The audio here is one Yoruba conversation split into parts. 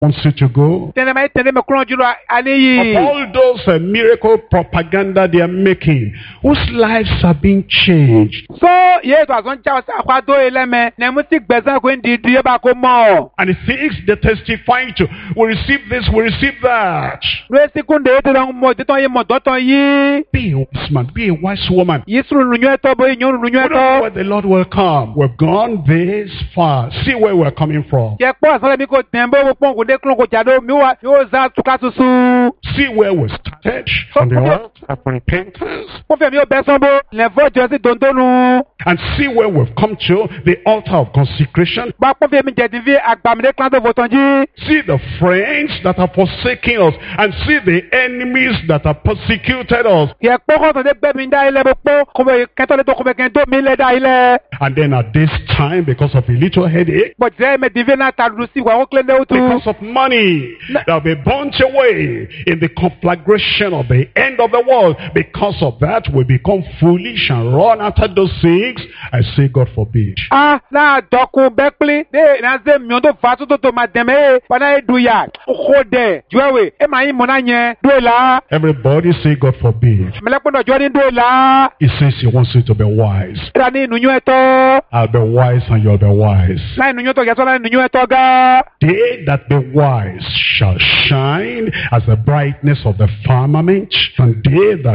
wants you to go. Tẹ́lẹ̀ máa tẹ̀lé mi kúrò jùlọ alẹ́ Of yìí. all those miracle propaganda they are making, whose lives are being changed. So yé ètò àzọ́n já ọ̀sẹ̀ àkwádó ẹlẹ́mẹ̀ nẹ̀mú tí gbẹ̀sán kò ń di ìdí yé bá kó mọ̀. And the things they're testifying to, we receive this, we receive that. Lóye sí kúndé ètò ìdánwò mọ̀ títọ́ yé mọ̀ dọ́tọ̀ yìí. Be a wise man, be a wise woman. Yìí sùn lùyún ẹ̀tọ́ bóyá ìyún lùyún We don't know ẹ̀tọ́. where the Lord will come. We've gone this far. See where we're coming from. Jẹ́ pọ́ àsọ̀rọ̀ mi kò tẹ̀ ń bó pọ́n kò dé kúrò kò jàdó mi wá yóò zá tuka tuntun. See where we started on the earth of repentance. Kó fẹ̀mí ó bẹ́ sọ́nbó lẹ́fọ́ jọ sí dòńdónú. And see where we've come to, the altar of consecration. Bá pọ́n fẹ̀mí jẹ̀dí fi àgbàmídé kíláńtò fòtàn jí. See the friends that are forsaking us. And see the enemies that are persecuted us. Yẹ pọ́ kọ́sọ̀ dé gbẹ̀mí dá ilẹ̀ bó pọ́ kọ́mọ kẹ́tọ́ lé tó kọ́mọ kẹ́ntó mi lẹ́ dá ilẹ̀. And then at this time, because of a little headache, Bọ̀ jẹ́ ẹ̀mẹ̀ dìvé náà ta dùn sí wa ó kílẹ̀ lẹ́wọ́ tó. because of money, they'll be burnt away in the conflagration of the end of the world. Because of that, we become foolish and run after those things. I say, God forbid. Ah, náà dọ́kun bẹ́pẹ́lí dé ìránṣẹ́ mìíràn tó fà á tó tó máa dẹ̀mẹ́ ẹ̀ padà ẹ̀ dùyà kó dẹ̀ jùwẹ̀wẹ̀ ẹ̀ máa yín mọ̀ náà yẹn dúró la. Everybody say, God forbid. Mẹlẹ́pẹ́ náà jọ́ ní dúró la. He says he wants you to be wise. Ìlà ní ìnùyún ẹ̀tọ́. I'll be wise and you'll be wise. Láì ìnùyún tó yẹtọ́ láì ìnùyún ẹ̀tọ́ gá. They that be wise shall shine as the brightness of the firmament, and they that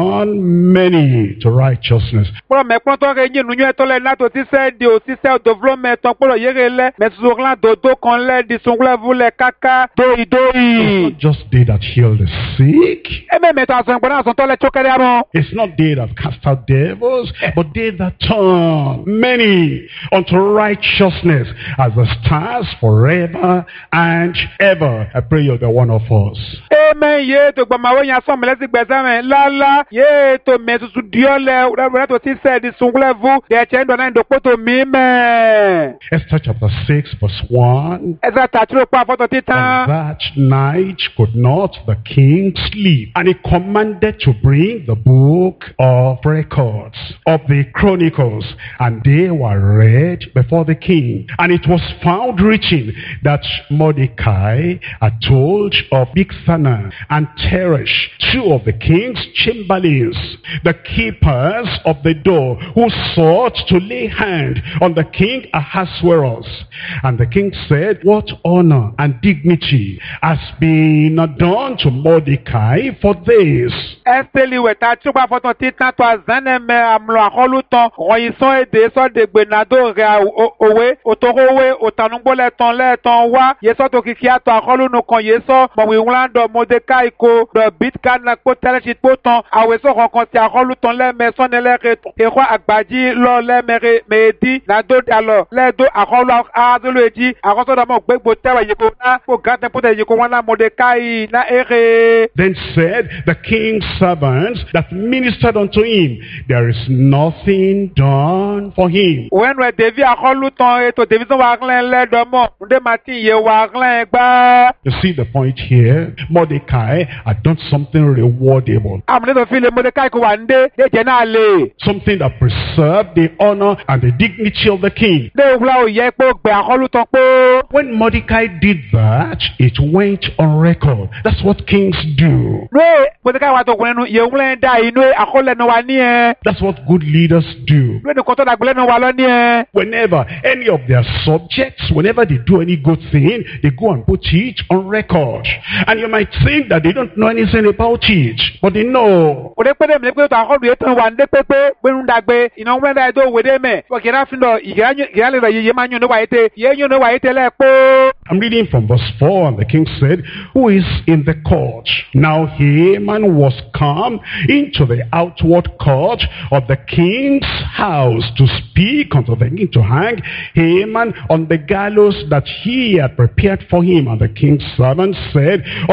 turn many to righteousness. Kpọ́lọ̀ mẹ́kpọ́n tó kẹ́ yín ìnùyún ẹ̀tọ́ lẹ̀ látò sísẹ́ di òsísẹ́ òdòvló mẹ́tọ́ kpọ́lọ̀ yége lẹ̀ mẹ́sùsùkúlá dòdó kan lẹ̀ di sunkulẹ̀ vulẹ̀ kaka dóyi dóyi. Not just they that heal the sick. Ẹ̀mẹ́ mẹ́tọ́ àsọ̀nkpọ̀ náà àsọ̀ntọ́ lẹ̀ tsókẹ́rẹ́ àmọ́. It's not they that cast out devils, but they that turn many unto righteousness as the stars forever and ever. I pray you'll be one of us. Amen. Yé to gbàmáwé yẹn asọ́ mẹ́lẹ́sì gbẹ̀sẹ̀ mẹ́ lálá. Yé to mẹ́tutu diọ́lẹ̀ rẹ̀ tó ti sẹ́ di sunkulẹ̀ vu. Dẹ̀ẹ̀tsẹ̀ ńdọ̀ náà ìdòkpó to mí mẹ́. Esther chapter 6 verse 1. Ẹsẹ̀ tàtúrò pa àfọ́tò On títàn. that night could not the king sleep, and he commanded to bring the book of records of the chronicles, and they were read before the king. And it was found written that Mordecai had told of Bigthana and Teresh, two of the king's chamberlains, the keepers of the door, who sought to lay hand on the king Ahasuerus. And the king said, what honor and dignity has been done to Mordecai for this? Ẹsẹ̀lì wẹ̀ tàtúrò pa àfọ́tò títàn tó àzánẹ̀ mẹ́ àmúlò àkọlù tán. Ọ̀yìn sọ èdè sọ́dẹ̀gbẹ̀ nàdó rẹ̀ òwe òtòkòwé òtànúgbólẹ̀ tán lẹ́ẹ̀tàn wá. Yẹ́sọ́ tó kìkì àtọ̀ àkọlù nùkan yẹ́sọ́ mọ̀wé ńláńdọ̀ Mordecai ko dọ̀ Bigthana kó tẹ́lẹ̀sì tó tán. Àwẹ̀sọ̀ kankan ti àkọlù tán lẹ́mẹ̀ sọ́nẹ́lẹ́rẹ̀ èkó àgbàjì lọ lẹ́mẹ̀rẹ̀ mẹ́ẹ̀dí nàdó àlọ́ lẹ́ẹ̀dó àkọlù àdúlò èjì àkọsọ́dọ̀mọ̀ gbégbó tẹ́wà yìí kó ná kó gàtẹ́ pọ́tẹ́ yìí kó wọn ná Mordecai ná èrè. Then said the king's servants that ministered unto him, there is nothing done for him. Wẹ́nu ẹ̀ dèbí àkọlù tán ètò dèbí sọ wà glen lẹ́dọ̀mọ̀ ǹdẹ́ màá ti yẹ wà glen gbá. You see the point here? Mordecai had done something rewardable. Àmúlẹ́tò fi lè Mordecai kó wà ǹdẹ́ déjẹ́ náà lè. Something that preserved the honor and the dignity of the king. Lé wúlá ò yẹ pé ó gbẹ àkọlù tán pé. When Mordecai did that, it went on record. That's what kings do. Lé Mordecai wà tó kún nínú yẹ wúlẹ̀ dá inú àkọlẹ̀ náà wà ní ẹ̀. That's what good leaders do. Lé ní kọ́tọ́ dàgbẹ́lẹ́ náà wà lọ ní ẹ̀. Whenever any of their subjects, whenever they do any good thing, they go and put it on record. And you might think that they don't know anything about it, but they know. Òde pé dèmi lé pé tó àkọlù yẹ tán wà ǹdẹ́ pépé gbẹ́nu dàgbé ìnáwó wúlẹ̀ dá ètò òwèdè mẹ́. Wọ́n kìí ráfin lọ ìgbàlè rẹ̀ yìí máa ń yún ní wàyí tẹ yẹ́ yún ní wàyí tẹ lẹ́ẹ̀pọ̀. I'm reading from verse 4, and the king said, who is in the court? Now Haman was come into the outward court of the king's house to speak unto the king to hang Haman on the gallows that he had prepared for him. And the king's servant said unto him,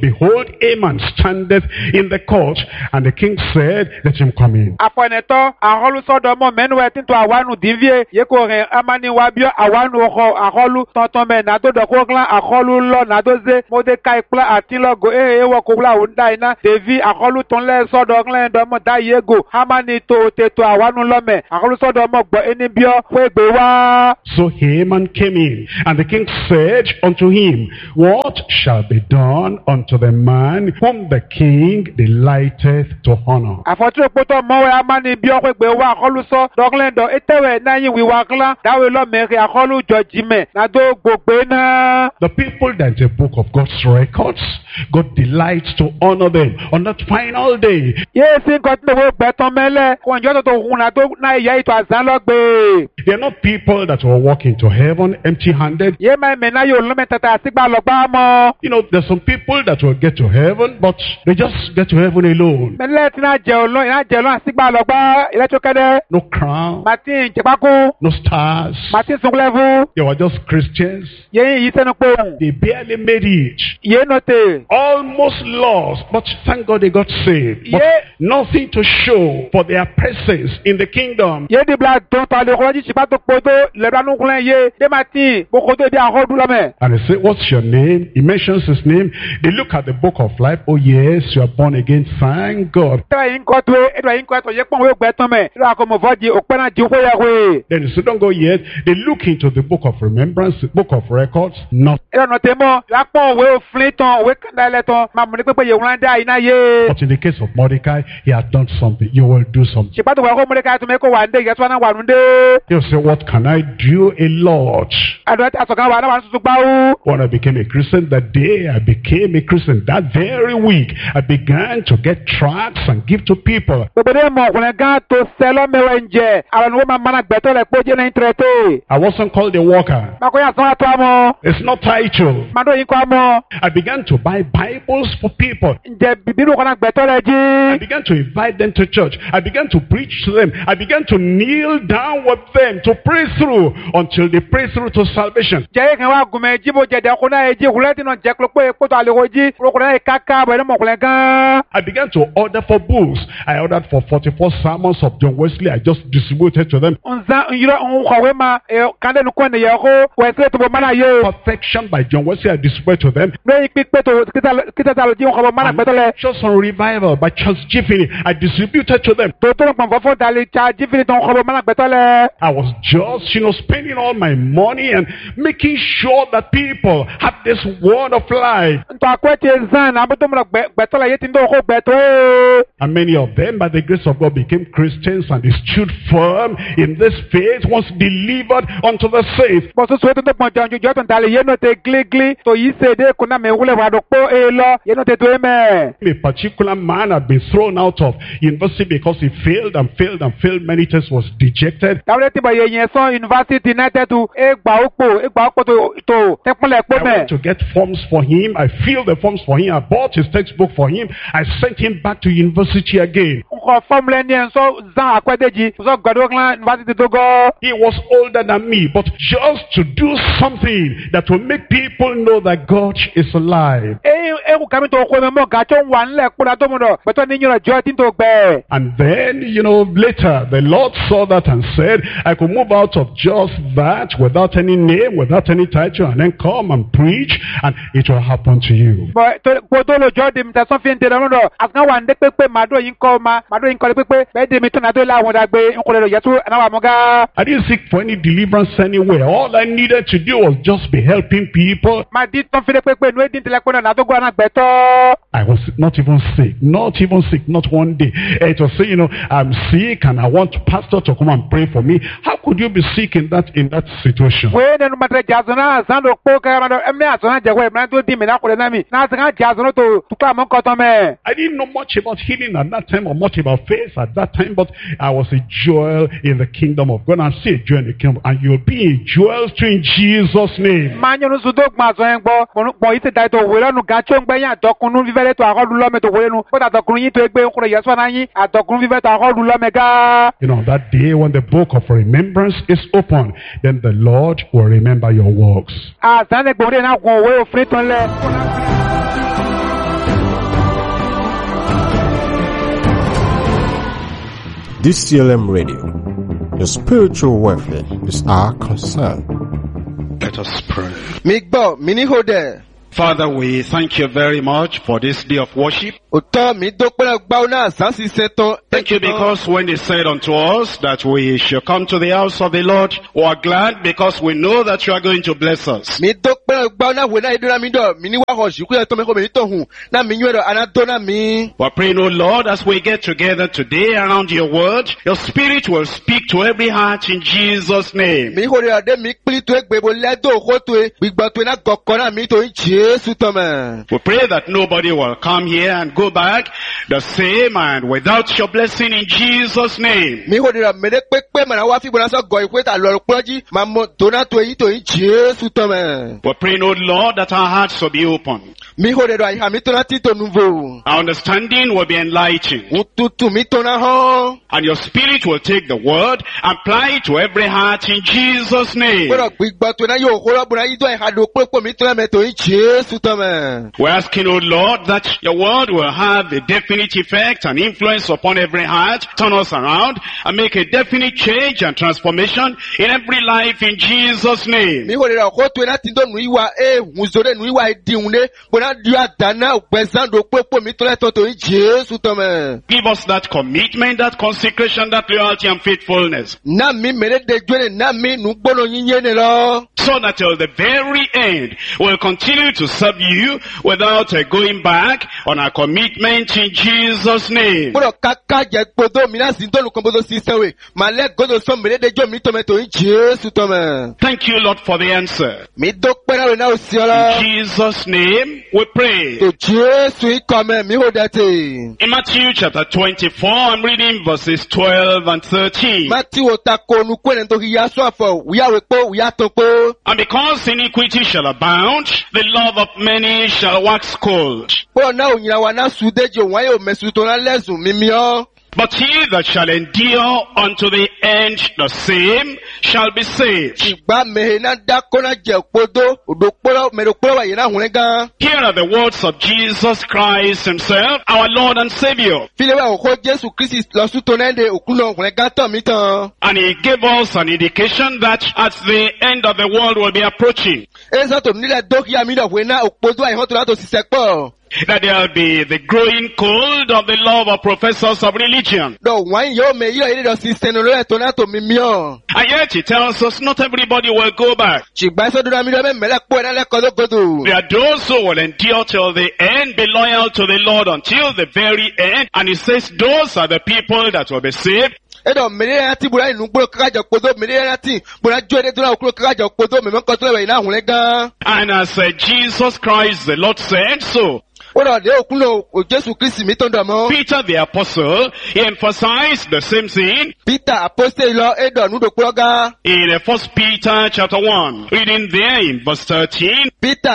behold, Haman standeth in the court. And the king said, let him come in. Afọnẹtọ ahọlu sọdọmọ mẹnu ẹ títọ awanu dìvíye yeko rẹ amani wabio awanu ọkọ ahọlu tọntọn mẹ nàdó dọkọglan ahọlu lọ nàdóze Mọdékáì kple àtìlọgò ewọ kobla òǹda iná tèvi ahọlu tọnlẹ sọdọglan dọmọ dá yego amani tó tètò awanu lọmẹ ahọlu sọdọmọ gbọ enibio fún ègbè wá. So Haman came in, and the king said unto him, what shall be done unto the man whom the king delighteth to honor? Àfọ̀tún òpótọ́ mọ́wé amani bí ọkọ̀ ìgbé wa àkọlù sọ dọ́gílẹ́ndọ̀ ètèwẹ̀ náà yín wíwá kílá dáwé lọ́mẹ̀rẹ̀ àkọlù jọjìmẹ̀ nàdó gbogbo náà. The people that in the book of God's records, God delights to honor them on that final day. Yéé sí nǹkan tí mo gbẹ̀tàn mẹ́lẹ̀ kò ń jọ́ tó hun nàdó náà ìyá ìtò àzán lọ́gbẹ̀. They are not people that will walk into heaven empty-handed. Yéé máa mẹ́ náà yóò lọ́mẹ̀ tata àtìgbà lọ́gbà mọ́. You know, there's some people that will get to heaven, but they just get to heaven alone. Mẹ́lẹ̀ tí náà jẹ́ olóyìn àtìgbà lọ́gbà ìlẹ́tọ́kẹ́dẹ́. No crown, Martin jẹ́pákú. no stars. Martin sunkulẹ́fù. They were just Christians. Yéé yìí sẹ́nu pòun. They barely made it. Yéé nọ́tẹ̀. Almost lost, but thank God they got saved. But Yeah. nothing to show for their presence in the kingdom. Yéé di bila tó tọ́ lè kọ́lọ́jì sípà tó kpótó lẹ́dánúkulẹ̀ yé dé Martin bókótó bí àkọ́dún lọ́mẹ̀. And they say, what's your name? He mentions his name. They look at the book of life. Oh yes, you are born again. Thank God. Tẹ́lẹ̀ yín kọ́ tó ẹ̀dọ̀ yín kọ́ ẹ̀tọ̀ yẹ pọ́n wé gbẹ tán mẹ́. Ìlú àkọ́mọ̀fọ́jì òpẹ́ náà jí kó yẹ wé. Then they say, don't go yet. They look into the book of remembrance, the book of records. Nothing. Ìlú ọ̀nà tèmọ́ lápọ̀ òwe òfin tán òwe kàndá ẹlẹ́ tán máa mú ní pépé yẹ wọ́n dá iná yé. But in the case of Mordecai, he had done something. You will do something. Ṣèpàtò wẹ̀ kó Mọdékáì tó mẹ́kọ̀ wà ń dé ìyẹ́sọ́ náà wà ń dé. He'll say, what can I do? A lot. Àdúrà tí àsọ̀kan wà náà wà ń tuntun gbáwó. When I became a Christian, that day I became a Christian. That very week, I began to get tracts and give to people. Gbogbo dé mọ̀ ọ̀kùnrin gan tó sẹ́lọ́ mẹ́wàá ń jẹ. Àwọn ènìyàn máa mana gbẹ̀tọ́ rẹ̀ pé ó jẹ́ náà ń tẹ̀rẹ̀tẹ̀. I wasn't called a worker. Màkò yà sọ́n àtọ́ àmọ́. It's not title. Màdó yín kọ́ àmọ́. I began to buy Bibles for people. Ǹjẹ́ bìbírù kan náà gbẹ̀tọ́ rẹ̀ I jí. began to invite them to church. I began to preach to them. I began to kneel down with them to pray through until they pray through to salvation. Jẹ́ kan wá gùnmẹ̀ jíbo jẹ̀dẹ̀ ọkùnrin náà jí wúlẹ́ tìǹà jẹ́ kúló pé kótó àlèkò jí ọkùnrin náà káká bẹ̀rẹ̀ mọ̀kùnrin gan. I began to order for books. I ordered for 44 sermons of John Wesley. I just distributed to them. Nzan nyere nkọ̀wé ma kàndé nukú ẹni yẹ kó wẹ̀sílẹ̀ tó bọ̀ mọ́nà yé. Perfection by John Wesley. I distributed to them. Lóyìn pípé tó kíta tá ló jí nkọ̀wé mọ́nà gbẹ́tọ́ lẹ̀. Just on revival by Charles Giffany. I distributed to them. Tòótọ́ nípa fọ́fọ́ dalí cha jífìrí tó nkọ̀wé mọ́nà gbẹ́tọ́ lẹ̀. I was just, spending all my money and making sure that people have this word of life. Ntọ́ àkúrẹ́ zan àbútó mọ́nà gbẹ́tọ́ lẹ̀ yé ti ń dọ́ kó gbẹ́tọ́. And many of them, by the grace of God, became Christians and they stood firm in this faith once delivered unto the saints. Bọ́sù sùwé tó tó pọ̀ jẹun jùjọ́ tó ń talẹ̀ yéno tẹ gílígílí tó yí sèdè kùnà mẹ́wúlẹ̀ wà dọ̀pọ̀ lọ yéno tẹ tó yé mẹ́. A particular man had been thrown out of university because he failed and failed and failed many tests, was dejected. Dáwọ́dé tí bọ̀ yẹ yẹn sọ University United tó égbà ópò tó tẹ́kúnlẹ̀ pọ̀ I mẹ́. went to get forms for him. I filled the forms for him. I bought his textbook for him. I sent him back to university again. Nkọ̀ fọ́mùlẹ̀ ní ẹ̀ ń sọ zan àkwẹ́dẹ́jì sọ gbẹ̀dọ̀ kan University tó gọ́. He was older than me, but just to do something that will make people know that God is alive. Eku kàmi tó kọ́ mẹ́mọ́ gàtọ́ wà nílẹ̀ kúrò tó mú dọ̀ gbẹ̀tọ́ ní yìnyín jọ́ tí tó gbẹ̀. And then, later, the Lord saw that and said, I could move out of just that without any name, without any title, and then come and preach, and it will happen to you. Gbọ́dọ̀ lójọ́ di mi tẹ̀sán fi ń tẹ̀lé ọ̀nà dọ̀ àtúnká wà ní pépé màdó yín kọ́ pépé bẹ́ẹ̀ di mi tó nàdó ilé àwọn ọ̀dàgbé nkùnrin lọ yẹtu ẹ̀náwó àmúgá. I didn't seek for any deliverance anywhere. All I needed to do was just be helping people. Màá di tán fi dé pépé nu édín tẹ̀lé pé náà nàdógó àná gbẹ̀tọ́. I was not even sick, not one day. It was saying, I'm sick and I want pastor to come and pray for me. How could you be sick in that situation? Wéé nínú màtẹ̀rẹ̀ jàzọ́nà àzánlò kó kẹ́rẹ́màdọ̀ ẹ̀mí àzọ́nà jẹ̀wọ́ ẹ̀mí tó di mi náà kúrẹ́ náà mi. Náà ti ká jàzọ́nà tó tukọ̀ àmọ́ kọ́tọ́ mẹ́. I didn't know much about healing at that time or much about faith at that time, but I was a jewel in the kingdom of God. And see a jewel in the kingdom, and you'll be a jewel too in Jesus' name. Máa nyɔnu sùdó gbọ̀n àzọ́ yẹn gbọ́ pọ̀ yìí ti da ètò òwe lọ́nu gàtó ń gbẹ́yìn àtọkùnú fífẹ́ tó àkọ́dù lọ́mẹ tó wọlé nu kó àtọkùnú yín tó gbé nkúrò yẹsọ́ náà yín àtọkùnú fífẹ́ tó àkọ́dù lọ́mẹ gá. That day when the book of remembrance is open, then the Lord will remember your works. Àtàlẹ́ gbòǹdé náà kún òwe òfin tán lẹ̀. DCLM Radio. Your spiritual welfare is our concern. Let us pray. Migbo, mini hode. Father, we thank you very much for this day of worship. Thank you Because when they said unto us that we should come to the house of the Lord, we are glad because we know that you are going to bless us. We're praying, O Lord, as we get together today around your word, your spirit will speak to every heart in Jesus' name. We pray that nobody will come here and go back the same and without your blessing in Jesus' name. We're praying, O Lord, that our hearts will be open. Our understanding will be enlightened. And your spirit will take the word and apply it to every heart in Jesus' name. We're asking, O Lord, that your word will have a definite effect and influence upon every heart, turn us around, and make a definite change and transformation in every life in Jesus' name. Give us that commitment, that consecration, that loyalty and faithfulness. So that till the very end, we'll continue to serve you without going back on our commitment in Jesus' name. Thank you, Lord, for the answer. In Jesus' name we pray. In Matthew chapter 24, I'm reading verses 12 and 13. And because iniquity shall abound, the love of many shall wax cold. But he that shall endure unto the end, the same shall be saved. Here are the words of Jesus Christ himself, our Lord and Savior. And he gave us an indication that at the end of the world will be approaching. That there will be the growing cold of the love of professors of religion. And yet he tells us not everybody will go back. There are those who will endure till the end, be loyal to the Lord until the very end. And he says those are the people that will be saved. And as Jesus Christ the Lord said so, Peter the apostle, he emphasized the same thing in 1 Peter chapter 1, reading there in verse 13.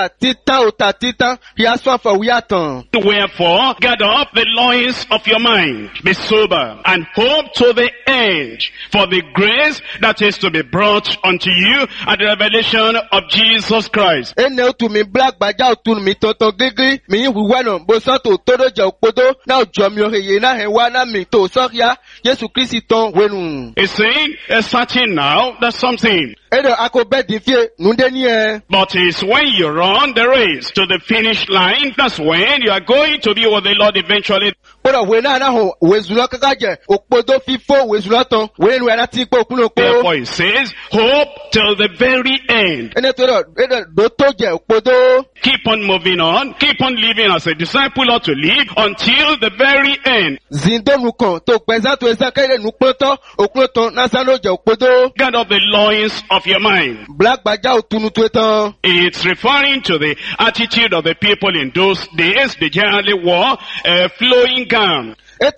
Wherefore, gather up the loins of your mind, be sober, and hope to the end for the grace that is to be brought unto you at the revelation of Jesus Christ. It's saying, starting now, that's something. But it's when you run the race to the finish line, that's when you are going to be with the Lord eventually. Therefore he says, hope till the very end. Keep on moving on, keep on living as a disciple ought to live until the very end. Get up the loins of your mind. It's referring to the attitude of the people in those days. They generally wore a flowing gown. And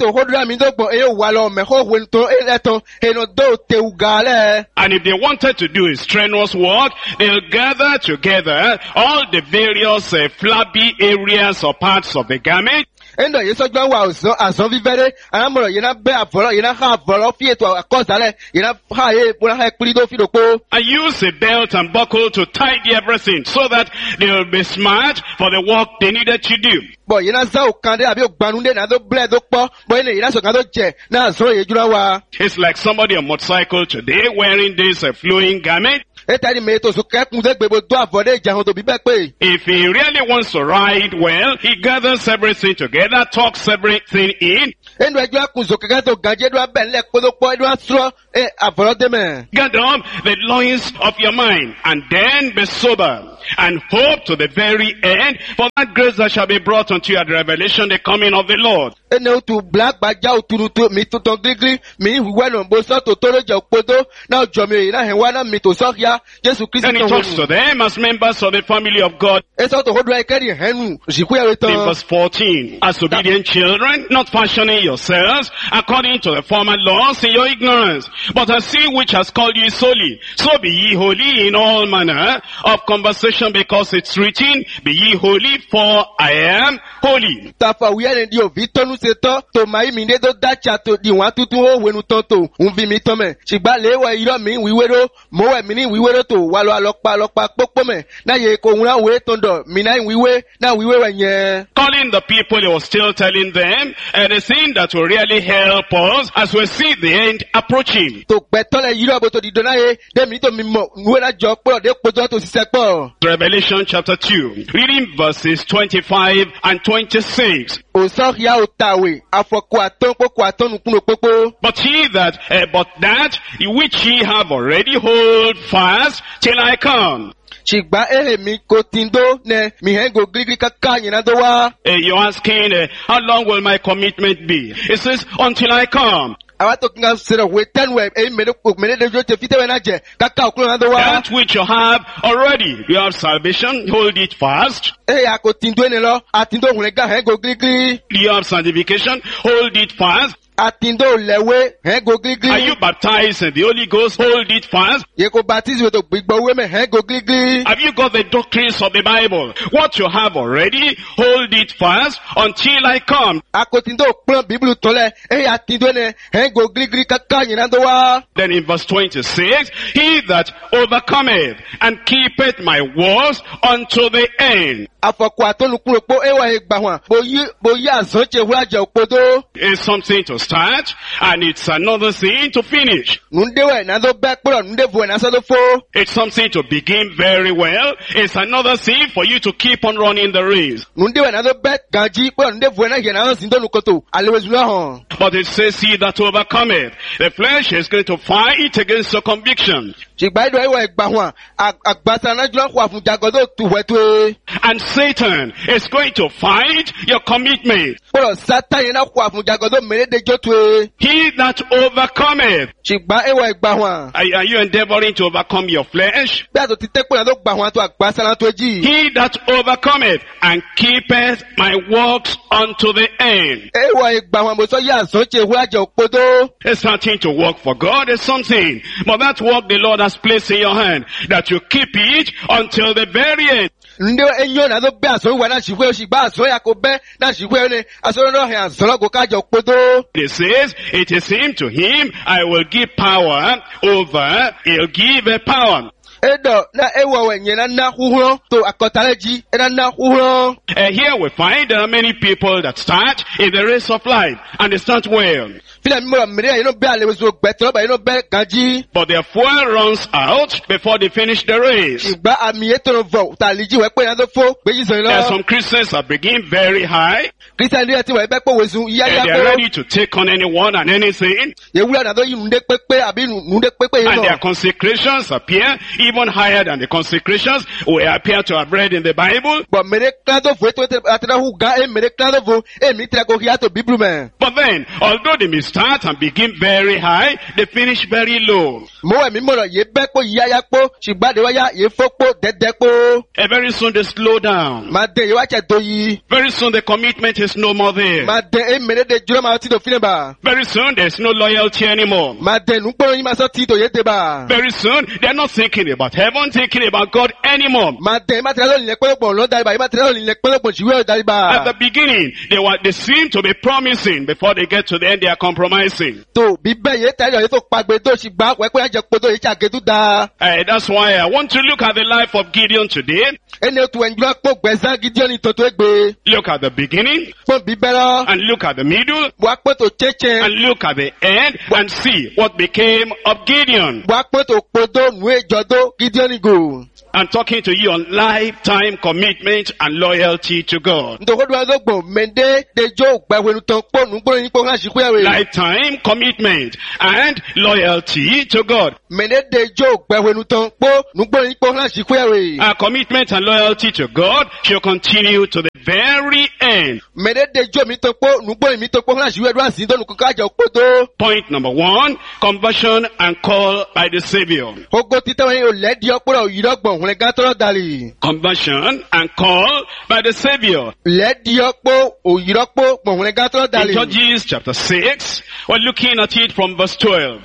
if they wanted to do a strenuous work, they'll gather together all the various flabby areas or parts of the garment. Endo yeso jwa wa azon vivere, anamoro yena be avoro, yena ha avoro fi eto akozale, yena ha e pula ha ekplido fi doko. And use a belt and buckle to tidy everything so that they will be smart for the work they needed to do. Bo yena za okande abi ogbanunde na do ble do po, bo yena yena so kan do je na azon ye jura wa. It's like somebody on motorcycle today wearing this flowing garment. Etani me to so kekun de gbebo do avode jahon to bi be pe. If he really wants to ride well, he gathers everything together, talks everything in. Endo ejo akun so keke to ganje do abele kodo po do asro avoro de me. Gather up the loins of your mind, and then be sober, and hope to the very end, for that grace that shall be brought unto you at the revelation, the coming of the Lord. Eno tu black baja uturutu mi to grigri mi huwa no bo so to toro je opodo na ojo mi na henwa na mi to so ya Jesus Christ. And he talks to them as members of the family of God. Eso to hodo ekeri henu jiku ya In return. verse 14, as obedient children, not fashioning yourselves according to the former laws in your ignorance, but as he which has called you is holy, so be ye holy in all manner of conversation, because it's written, be ye holy, for I am holy. Tafa we are ndio vitonu seto to mai mi do dacha to di wan tutu o wenu tonto unvi mi tome. Sigba lewa iro mi wiwero mo we mi ni wiwero to walo alopa popo me na ye ko unra we tondo mi na wiwe na wiwe wenye. Calling the people, he was still telling them, and the thing that will really help us as we see the end approaching. To betole iro bo to di dona ye de mi to mi mo nwe na jo po de pojo to sise po. Revelation chapter 2, reading verses 25 and 26. O so ya o tawe afoko aton popo aton nukuno popo. But that which ye have already hold fast till I come. Chigba mi kotindo ne mi hengo grigri kaka nyina do wa. You're asking, how long will my commitment be? It says, until I come. Awa talking of sera we ten we me de jo te fite we na je kaka okulo na do wa. That which you have already, you have salvation, hold it fast. Ya kotindo ne lo atindo hunega hengo grigri. You have sanctification, hold it fast. Atindo lewe hengo grigri. Are you baptized in the Holy Ghost? Hold it fast. Ye ko baptize we to gbigbo we me hengo grigri. Have you got the doctrines of the Bible? What you have already, hold it fast until I come. Akotindo plan Bible tole atindo ne hengo grigri kaka nyina do wa. Then in verse 26, he that overcometh and keepeth my words unto the end. Afoko atonu kuropo ewa egbahwan bo yi azanche hu aje opodo. It's something to start, and it's another thing to finish. Nundewe na do back pro nundevu na so do fo. It's something to begin very well. It's another thing for you to keep on running the race. Nundewe na do back ganji pro nundevu na ye na sindo nukoto alewezula hon. But it says he that overcometh. The flesh is going to fight against your conviction. Chigba do ewa egbahwan agbasa na jlo kwa fun jagodo tuwetwe. And Satan is going to fight your commitment. Pro Satan na kwa fun jagodo mere de jotwe. He that overcometh. Chigba ewa egbahwan. Are you endeavoring to overcome your flesh? Be ato ti tepo na do gbahwan to agbasa na to ji. He that overcometh and keepeth my works unto the end. Ewa egbahwan bo so ya sanche hu aje opodo. It's starting to work for God is something. But that work the Lord has placed in your hand, that you keep it until the very end. Nde enyo na do be aso wa na shikwe shigba aso ya ko be na shikwe ne aso no he aso go ka je opodo. It says, it is him, to him I will give power over, he'll give a power. Edo na ewa wenye na huhuro to akotaleji na huhuro. Here we find many people that start in the race of life, and they start well. Fila mimo mire you know be alewezo beto ba you know be ganji. But their fuel runs out before they finish the race. Igba ami eto no vo ta liji we pe na do fo beji so lo. There are some Christians that begin very high. Christian dey ti we be pe wezu ya ya And they are ready to take on anyone and anything. Ye wura na do yi nde pepe abi nde pepe And their no. consecrations appear even higher than the consecrations we appear to have read in the Bible. But mere klado vo eto atena hu ga mere klado vo mi tra go hia to Bible man. But then, although they may start and begin very high, they finish very low. Mo wẹ̀ mí mọ̀rọ̀ yé bẹ́ pò yíyáyá pò ṣùgbọ́n àdéwáyá yé fó pò dẹ́dẹ́ pò. And very soon they slow down. Màá dé ìwà jẹ̀ tó yí. Very soon the commitment is no more there. Màá dé èmèrè de jùlọ màá ti tò fílẹ̀ bà. Very soon there's no loyalty anymore. Màá dé nùgbọ́n yín màá sọ tí tò yé dé bà. Very soon they're not thinking about heaven, thinking about God anymore. Màá dé má tẹ̀lé lónìí lẹ́pẹ́lẹ́pọ̀ ló darí bà. Má tẹ̀lé lónìí lẹ́pẹ́lẹ́pọ̀ ṣìwé ò darí bà. At the beginning, they seem to be promising. Before they get to the end, they are compromising. Tó bíbẹ́ yé tẹ̀lé yé tó pàgbé tó ṣùgbọ́n wẹ́pẹ́ àjẹ kpọ́dọ̀ yé ṣàgédú da. That's why I want to look at the life of Gideon today. Ẹni o tún ẹ̀njúwá pò gbẹ̀sán Gideon tòtò égbé. Look at the beginning. Pò bíbẹ́ lọ. And look at the middle. Wà pò tó chéche. And look at the end and see what became of Gideon. Wà pò tó kpọ́dọ̀ nùwé jọdọ̀ Gideon go. I'm talking to you on lifetime commitment and loyalty to God. Lifetime commitment and loyalty to God. Our commitment and loyalty to God shall continue to the very end. Point number 1, conversion and call by the Savior. Conversion and call by the Savior. In Judges chapter 6, we're looking at it from verse 12.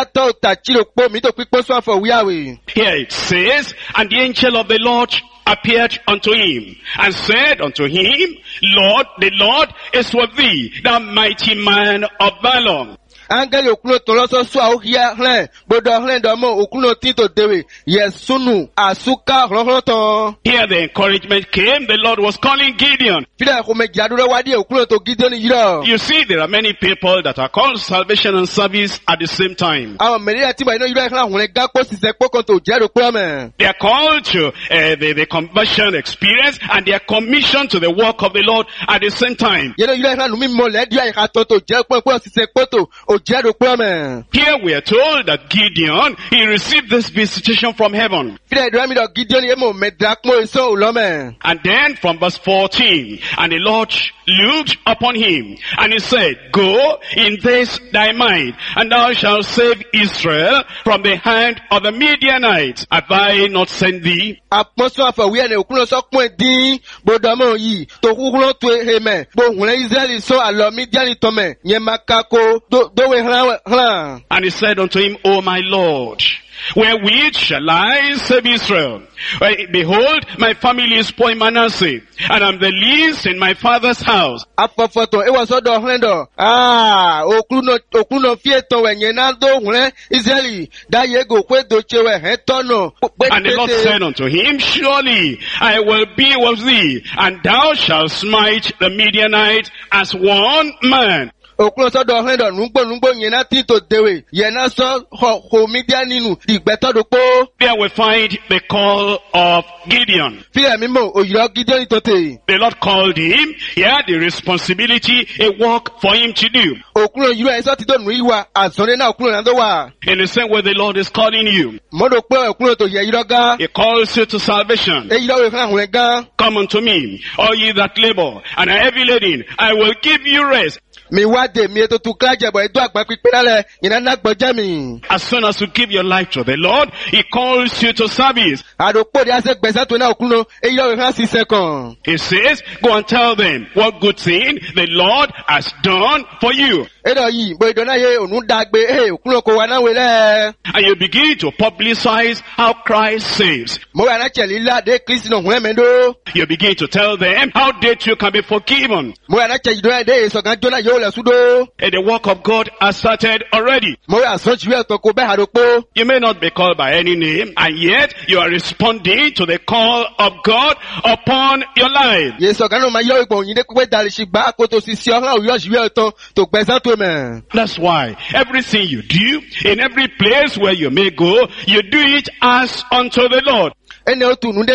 Here it says, and the angel of the Lord appeared unto him and said unto him, Lord, the Lord is with thee, thou mighty man of valor. Angeli okuno toloso so auhia hlen bodo hlen domo okuno tito dewe yesunu asuka hlohloto. Here the encouragement came. The Lord was calling Gideon. You see, there are many people that are called salvation and service at the same time. They are called to the conversion experience and they are commissioned to the work of the Lord at the same time. Here we are told that Gideon, he received this visitation from heaven. And then from verse 14, and the Lord looked upon him, and he said, Go in this thy might, and thou shalt save Israel from the hand of the Midianites. Have I not sent thee? And he said unto him, O my Lord, wherewith shall I save Israel? Behold, my family is poor in Manasseh, and I'm the least in my father's house. And the Lord said unto him, Surely I will be with thee, and thou shalt smite the Midianites as one man. There we find the call of Gideon. The Lord called him. He had the responsibility, a work for him to do. In the same way the Lord is calling you. He calls you to salvation. Come unto me, all ye that labor and are heavy laden, I will give you rest. As soon as you give your life to the Lord, He calls you to service. He says, go and tell them what good thing the Lord has done for you. And you begin to publicize how Christ saves. You begin to tell them how they too can be forgiven. And the work of God has started already. You may not be called by any name, and yet you are responding to the call of God upon your life. That's why everything you do, in every place where you may go, you do it as unto the Lord. You're not doing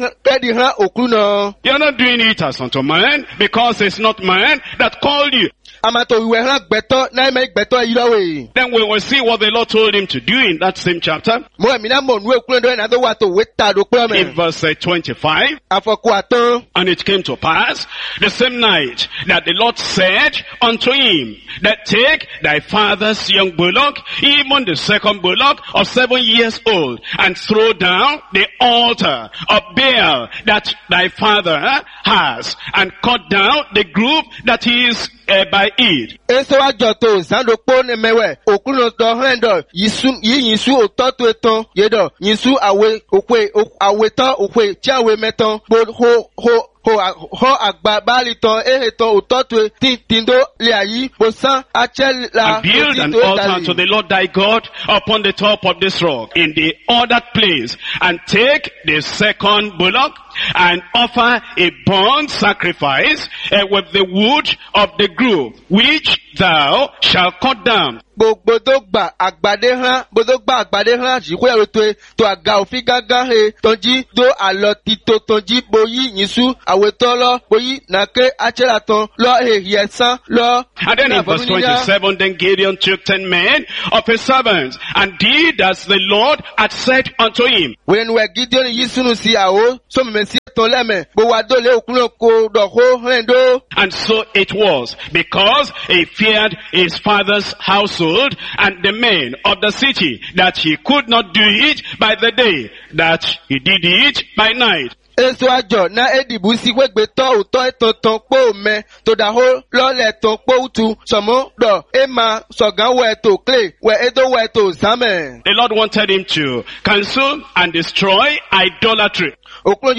it as unto man, because it's not man that called you. Amato ìwẹ̀ hàn gbẹ̀tọ́ náà ẹ̀mẹ́ gbẹ̀tọ́ ìyọ́wé. Then we will see what the Lord told him to do in that same chapter. Mo ẹ̀mí náà mọ̀ nú èkúrẹ́ náà ẹ̀nàdó wà tó wé tàdó pẹ́ mẹ́. In verse 25. Àfọ̀kù àtán. And it came to pass the same night that the Lord said unto him, that take thy father's young bullock, even the second bullock of 7 years old, and throw down the altar of Baal that thy father has, and cut down the grove that is by it. Eso àjọ tó zando pọ́ ní mẹ́wẹ̀, òkúrò tó hẹ́ndọ̀, yíyìnsú òtọ́ tó etán, yẹ́dọ̀, yìnsú àwẹ̀tọ́ òkwe, tí àwẹ̀ mẹ́tán, ho agba bali ton ton utotwe tindo le ayi bosan achel la. And build an altar to the Lord thy God upon the top of this rock in the ordered place, and take the second bullock and offer a burnt sacrifice with the wood of the grove which thou shalt cut down. Bodogba agbade han jiko ya rotoe to aga òfin gangan he tonji do alo tito tonji boyi yinsu awetolo boyi nake achelaton lo he yesan lo. And then in verse 27, then Gideon took 10 men of his servants and did as the Lord had said unto him. When we Gideon yisunu si awo so memesi ton leme bo wa do le okuno ko do ho hendo. And so it was, because he feared his father's household and the men of the city, that he could not do it by the day, that he did it by night. Eso àjọ na edibu si wegbe to uto etonton po me to da ho lo le ton po utu somo do e ma sogan we to clay we edo we to zame. The Lord wanted him to cancel and destroy idolatry. Because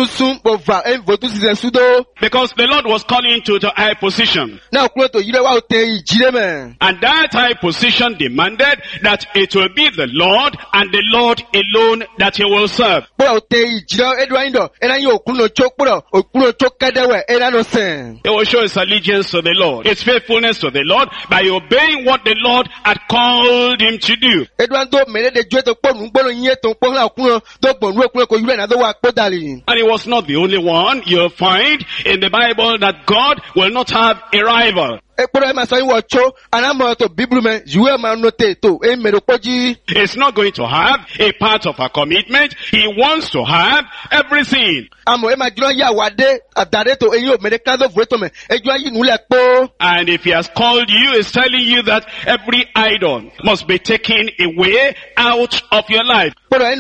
the Lord was calling him to the high position. And that high position demanded that it will be the Lord and the Lord alone that he will serve. He will show his allegiance to the Lord, his faithfulness to the Lord, by obeying what the Lord had called him to do. And he was not the only one. You'll find in the Bible that God will not have a rival. He's not going to have a part of our commitment. He wants to have everything. And if he has called you, he's telling you that every idol must be taken away out of your life.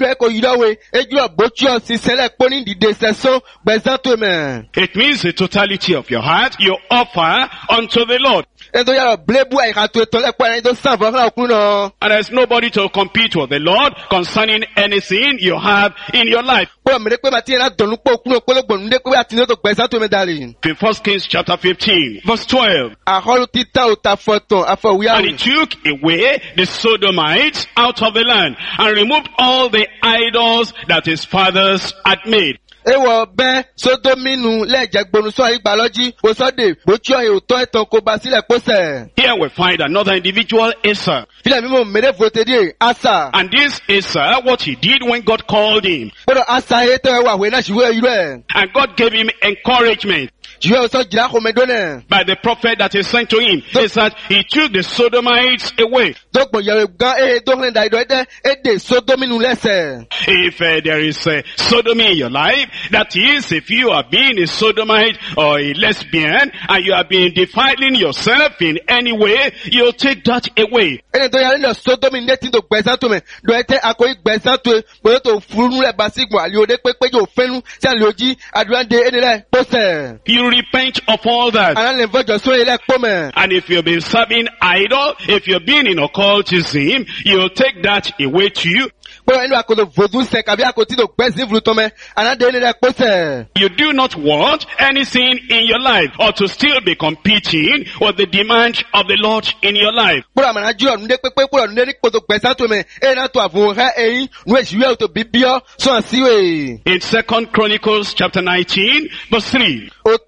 It means the totality of your heart you offer unto the Lord. And there's nobody to compete with the Lord concerning anything you have in your life. In 1 Kings chapter 15, verse 12. And he took away the Sodomites out of the land and removed all the idols that his fathers had made. Here we find another individual, Asa. And this Asa, what he did when God called him. And God gave him encouragement by the prophet that he sent to him. Is that he took the Sodomites away. If there is sodomy in your life, that is, if you are being a sodomite or a lesbian and you are being defiling yourself in any way, you'll take that away. You repent of all that. And if you've been serving idol, if you've been in occultism, you'll take that away too. You do not want anything in your life or to still be competing with the demand of the Lord in your life. In 2 Chronicles chapter 19 verse 3.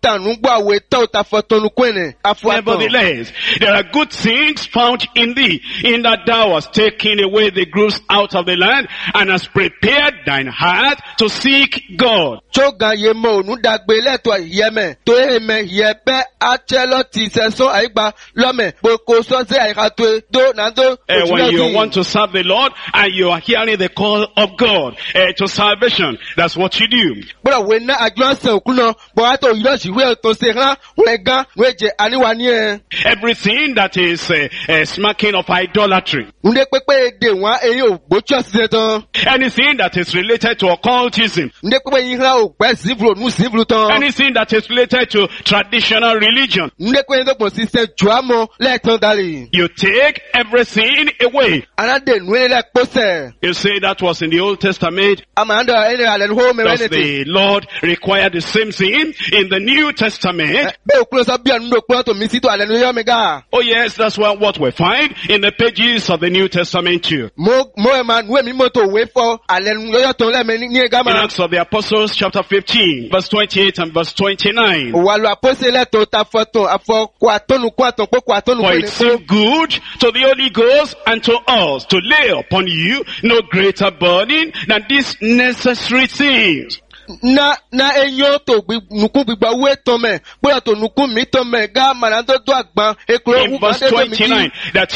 Nevertheless, there are good things found in thee, in that thou hast taken away the groves out of the land, heart, and has prepared thine heart to seek God. Tsogan ye mo onu dagbe leto yeme to eme yebe achelo ti seso aigba lome boko so se aikato do na do. When you want to serve the Lord and you are hearing the call of God to salvation, that's what you do. But when na ajo se okuno bo ato yiro si we to se ran we gan weje aniwa ni e. Everything that is smacking of idolatry. Unde pepe de wan eyo bocho se ton. Anything that is related to occultism. Unde pepe yin ra o gbe sivlo nu sivlo ton. Anything that is related to traditional religion. Unde pepe ndo consistent juamo le ton dali. You take everything away. Anade nu le pose. You say that was in the Old Testament. Amanda ene ale ho me Does wenete. the Lord require the same thing in the New Testament? Be okuno so bia nu okuno to mi si to ale nu yo me ga. Oh yes, that's what we find in the pages of the New Testament too. Mo man we mi moto we for ale nu yo to le me ni ga In ma. Acts of the Apostles chapter 15, verse 28 and verse 29. Wa lo apostole to ta foto afọ kwa tonu po kwa tonu For ko it seemed good to the Holy Ghost and to us to lay upon you no greater burden than these necessary things. na enyo to nuku gbigba we to me boya to nuku mi to me ga mana to do agban ekuro In verse 29, that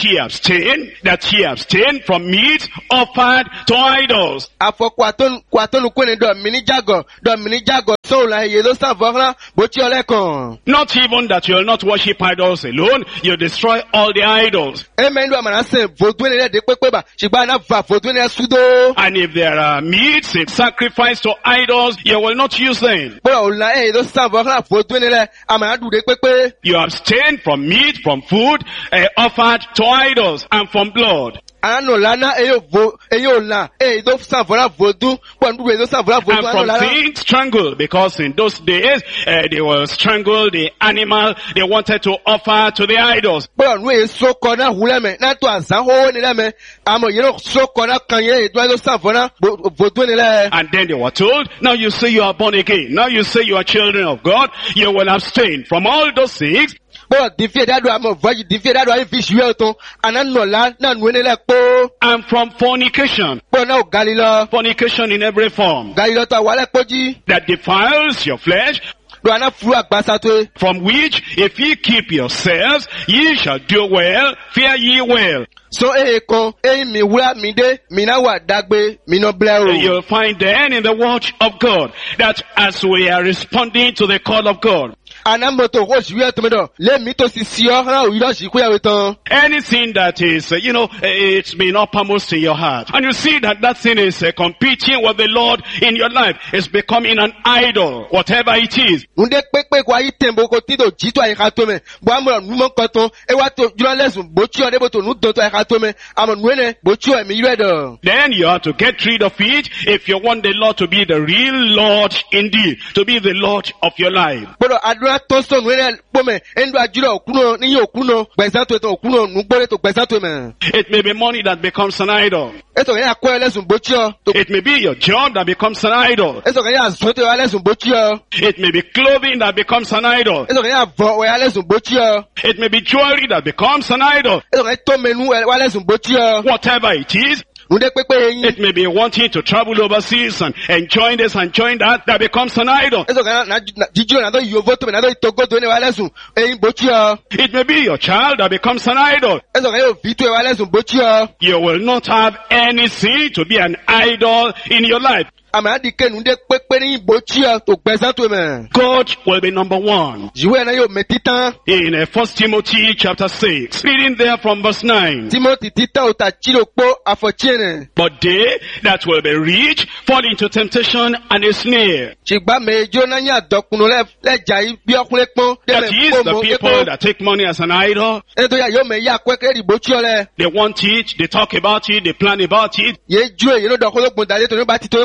ye abstain from meat offered to idols. afọ kwa tonu ko ni do mini jago so la ye lo savora bo ti ole kan Not even that you will not worship idols alone, you destroy all the idols. e me ndo mana se vodun le de pepe ba sigba na va vodun le sudo And if there are meats in sacrifice to idols, you will not use them. boya o la e lo savora vodun le amana du de pepe You abstain from meat, from food offered to idols, and from blood. ano lana eyo la e do savora vodun po ndu e do savora And vodun ano from lana things strangled, because in those days they will strangle the animal they wanted to offer to the idols. boya nu e so ko na hule me na to azan ho ni le me amo ye no so ko na kan ye do do savora vodun ni le And then they were told, now you say you are born again. Now you say you are children of God. You will abstain from all those things. boya difie dadu amo voji difie dadu ai fish we ton anano la na nu ni le po And from fornication. boya na o galilo Fornication in every form. galilo to wa le poji That defiles your flesh. do ana furu agbasa to From which, if ye keep yourselves, ye shall do well, fare ye well. so kon mi wura mi de mi na wa dagbe mi no ble o You'll find then in the word of God that as we are responding to the call of God, anamoto ho siwe to me do le mi to si o ran o iro si ku ya ton anything that is, it's been uppermost in your heart, and you see that that thing is competing with the Lord in your life, is becoming an idol, whatever it is. unde pepe kwa itembo ko ti do ji to ai ka to me bo amo nu mo kan ton e wa to juro lesun bo ti o de bo to nu don to ai ka to me amo nu ene bo ti o mi ire do Then you have to get rid of it if you want the Lord to be the real Lord indeed, to be the Lord of your life. bodo adura to so nu ene po me endo ajuro okuno ni okuno gbesan to okuno nu gbore to gbesan to me It may be money that becomes an idol. eto ya ko lesun bo ti o to It may be your job that becomes an idol. eto ya so to lesun bo ti o It may be clothing that becomes an idol. eto ya vo wa lesun bo ti o It may be jewelry that becomes an idol. eto to menu wa lesun bo ti o Whatever it is, unde pepe yin it may be wanting to travel overseas and enjoying this and enjoying that becomes an idol. eso na jijiro na do yovo to me na do togo to ni wa lesun eyin bo ti o It may be your child that becomes an idol. eso yo vitu wa lesun bo ti o You will not have anything to be an idol in your life. amadi kenu de pepe ni bo ti o to gbesan to me God will be number one. jiwe na yo metitan In 1 Timothy chapter 6, reading there from verse 9. Timothy tita o ta chiro po afochene But they that will be rich fall into temptation and a snare. chigba mejo na nya dokuno le jai bi okun pon de That me is po the mo people that take money as an idol. eto ya yo me ya kweke ri bo ti o le They want it, they talk about it, they plan about it. ye ju e no dokuno gbon dale to ni ba ti to gbon dale They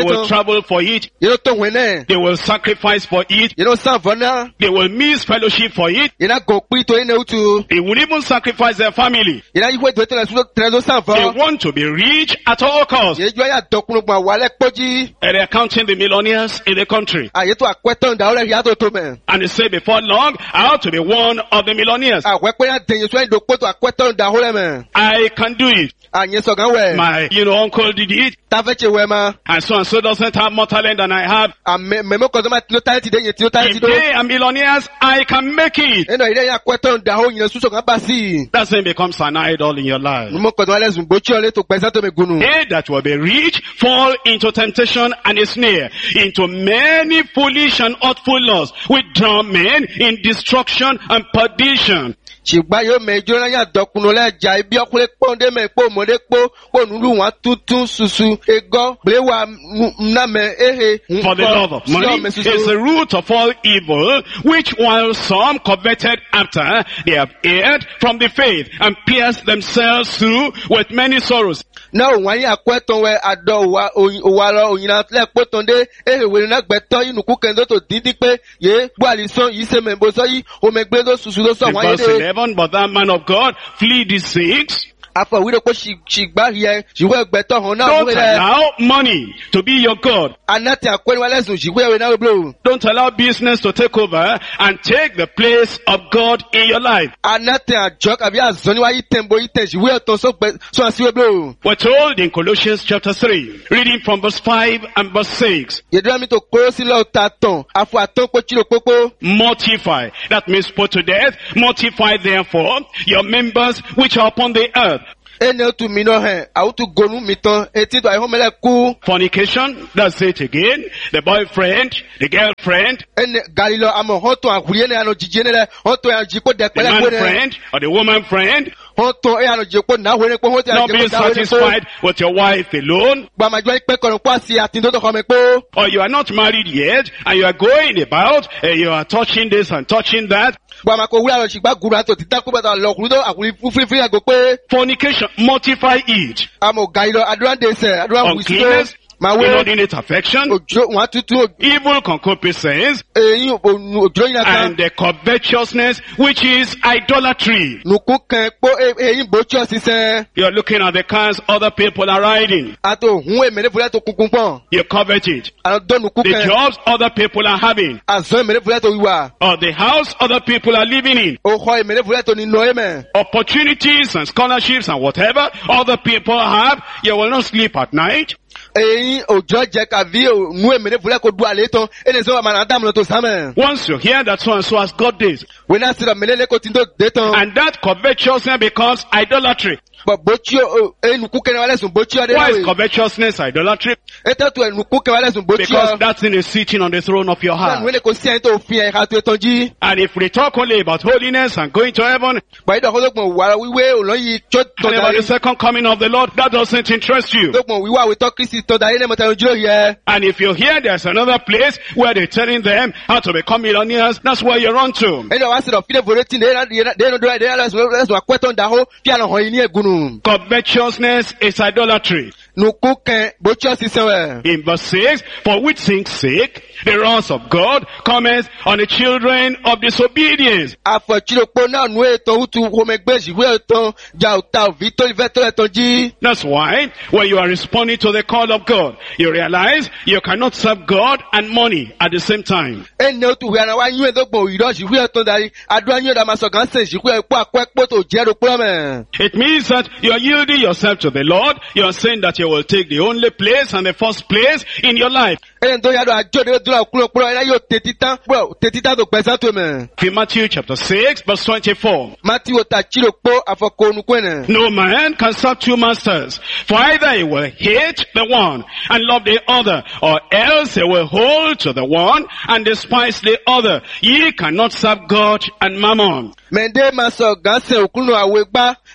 will tán. travel for it. Yẹ́n ló tó wẹ̀ náà. They will sacrifice for it. Yẹ́n ló sàn fọ́ náà. They will miss fellowship for it. Yẹ́n náà gò pín tó yín náà tu. They will even sacrifice their family. Yẹ́n náà yíwé ìdòwé tẹ̀lé tó sàn They fọ́. want to be rich at all costs. Yẹ́n jọ ayé àdọ́kùnrin gbọ̀n wà lẹ́kpọ́jì. And they're counting the millionaires in the country. Àyè tó àpẹtọ́ ìdáwọ́lẹ̀ yàtọ̀ tó mẹ́. And they say before long, I ought to be one of the millionaires. Àwẹ̀pẹ́ yà dẹ̀yìn sọ ìdòkpó tó àpẹtọ́ ìdáwọ́lẹ̀ mẹ́. I can do it. Àyè sọ̀gán wẹ̀. My, uncle did it. Tafẹ́tsẹ̀ wẹ̀ ma. And so doesn't have more talent than I have. Mẹ̀mẹ́ kọ̀ọ̀tọ́ máa tilo táyẹ̀tì dé yẹn tilo táyẹ̀tì If dó. they are millionaires, I can make it. Ẹnu ìdẹ́ yà àpẹtọ́ ìdáwọ́ yẹn sùsọ̀ kan bá sí. That thing becomes an idol in your life. Mọ̀ kọ̀ọ̀tọ́ alẹ́ sùn bójú ọ̀lẹ́ tó pẹ̀sẹ̀ tó mi gunu. They that will be rich fall into temptation and a snare, into many foolish and hurtful lusts, which drown men in destruction and perdition. Ṣùgbọ́n yóò mẹ́jọ náà yà dọ̀kunu lẹ́jà ibi ọkùnrin pọ́ndé mẹ́ pọ́ mọ́dé pọ́ nùlù wọn tuntun susu egọ́ bléwà nàmẹ́ ehe. For the love of money is the root of all evil, which while some coveted after, they have erred from the faith and pierced themselves through with many sorrows. Náà òun ayé àkọ́ẹ̀tàn wẹ̀ àdọ̀ òwàrọ̀ òyìnbó lẹ́kpọ́tàn dé ehe wèrè náà gbẹ̀tọ́ inú kúkẹ́ ndó tó dídí pé yé gbọ́ àlìsàn yìí ṣe mẹ́bọ̀ sọ yìí òmẹ̀gbẹ́ ló susu ló sọ In wọ́n ayé verse dé. 11, but that man of God flee the six. Afọ wíwé kó ṣìgbà yẹ ṣìwé gbẹ̀tọ̀ hàn náà Don't wúwo rẹ̀. allow money to be your God. Anati àkọ́ni wálé sùn ṣìwé ìwé náà wúwo. Don't allow business to take over and take the place of God in your life. Anati àjọ kàbí àzọ́ni wáyé tẹ̀m̀bọ̀ yìí tẹ̀ ṣìwé ọ̀tọ̀ sọ àṣìwé wúwo. We're told in Colossians chapter 3, reading from verse 5 and verse 6, Yẹ̀dúrà mi tó kóró sílẹ̀ ọ̀tà tàn àfọ àtọ́ pé kílò pópó. mortify, that means put to death, mortify therefore your members which are upon the earth. Ẹni otu mi náà hẹ̀ àwùtú gonu mi tán etí tó àìhó mẹ́lẹ̀ kú. Fornication, that's it again. The boyfriend, the girlfriend, Ẹni gàlílọ àmọ̀ hàn tó àkùrẹ́ ní àná jíjẹ́ nílẹ̀ hàn tó àjì kó the dẹ̀pẹ́lẹ̀ man kó ní. friend or the woman friend, Hàn tó àná jẹ́ kó náà wẹ́rẹ́ pé hàn tó not àjẹ́ being kó náà wẹ́rẹ́ pé. satisfied with your wife alone, Gbàmájọ́ ìpẹ́ kọ̀rọ̀ pọ̀ sí àtìndótò kọ́ mi pé. or you are not married yet and you are going about and you are touching this and touching that. Gbàmákò wúlò àwọn ṣìgbà gùrù àti òtítà kó bàtà lọ́kùnrin tó àkùnrin fúnfúnfún àgọ́ pé. Fornication, mortify it. Àmọ̀ gàlílọ àdúrà dẹ̀sẹ̀ àdúrà wùsùn. Uncleanness, Màá wé inordinate affection, òjò wọn tuntun evil concupiscence, èyí òjò yìí nàta. and the covetousness, which is idolatry. Nùkú kẹ́ pé èyí bòótsọ́ sísẹ́. You're looking at the cars other people are riding. Àti òhun èmẹ́lẹ́ fúlẹ́ tó kunkun pọ̀. You covet it. Àná dọ́ nùkú The kẹ́. jobs other people are having, Àzọ́ èmẹ́lẹ́ fúlẹ́ tó wíwà. or the house other people are living in, Òhò èmẹ́lẹ́ fúlẹ́ tó ní nọ ẹ̀mẹ́. opportunities and scholarships and whatever other people have, you will not sleep at night. Èyí òjò jẹ kàví òhun èmẹ́lẹ́ fúlẹ́ kó du àlẹ́ tán. Ẹni sọ àmàlà àdàmúlò tó sámẹ̀. Once you hear that so and so has got this, Wọ́n náà sọ̀rọ̀ mẹ́lẹ́lẹ́ kó ti tó dé tán. and that covetousness becomes idolatry. Bọ̀ bòótsí ẹnukú kẹ́ni wálé sùn bòótsí ọdẹ Why is náà. covetousness idolatry? Ètò tó ẹnukú kẹ́ni wálé sùn bòótsí Because ọ. that thing is sitting on the throne of your Bẹ́ẹ̀ni heart. wọ́n lè kó sí ẹni tó fi ẹ̀ka tó tán jí. And if we talk only about holiness and going to heaven, Bàyí dọ̀ kọ́lọ́gbọ̀n wàrà wíwé òlọ́yìn tó tọ́ and about darí. the second coming of the Lord, that doesn't interest you. Lọ́gbọ̀n wíwá àwòtọ́ Kristi tọ́ darí ní mọ̀tà ojú yẹ. And if you hear there's another place where they're telling them how to become millionaires, that's where you run to. Ẹni wá sọ̀rọ̀ fílẹ̀ fòrè tí dẹ́nu dọ́rọ̀ ẹ̀dẹ́ lẹ́sùn àpẹ́tọ̀ dàhó kí àná hàn yín ní ẹ̀gúnnù. Covetousness is idolatry. Nùkú kẹ́ bòótsí ọ̀sísẹ́ wẹ̀. In verse 6, for which things sake, the wrath of God cometh on the children of disobedience. Àfọ̀tsílòpó náà nù ètò òtù homẹgbẹ́ ìṣìwé ẹ̀tàn jà òtà òbí tó ìfẹ́ tó ẹ̀tàn jí. That's why, when you are responding to the call of God, you realize you cannot serve God and money at the same time. Ẹni òtù wíwá náà wá yún ẹ̀dọ́gbọ̀n òyìnbó ìṣìwé ẹ̀tàn darí. Àdúrà yún ẹ̀dá máa sọ̀gán sẹ̀ ìṣìwé ẹ̀pọ̀ àpẹ́pọ̀ tó jẹ́ ẹ̀rọ mẹ́. It means that you are yielding yourself to the Lord. You are saying that you will take the only place and the first place in your life. Ẹni tó yàdọ̀ àjọ ìdílé dúró àkúrò ẹ̀yà yóò tètè tán tó gbẹ̀sán tó mẹ́. In Matthew chapter 6, verse 24. Mátíwò tà tsílòpó àfọ̀kọ́ onukú ẹ̀nà. No man can serve two masters, for either he will hate the one and love the other, or else he will hold to the one and despise the other. Ye cannot serve God and mammon. Mẹ̀ndé máa sọ gánṣẹ́ òkúnnù àwẹ̀ gbá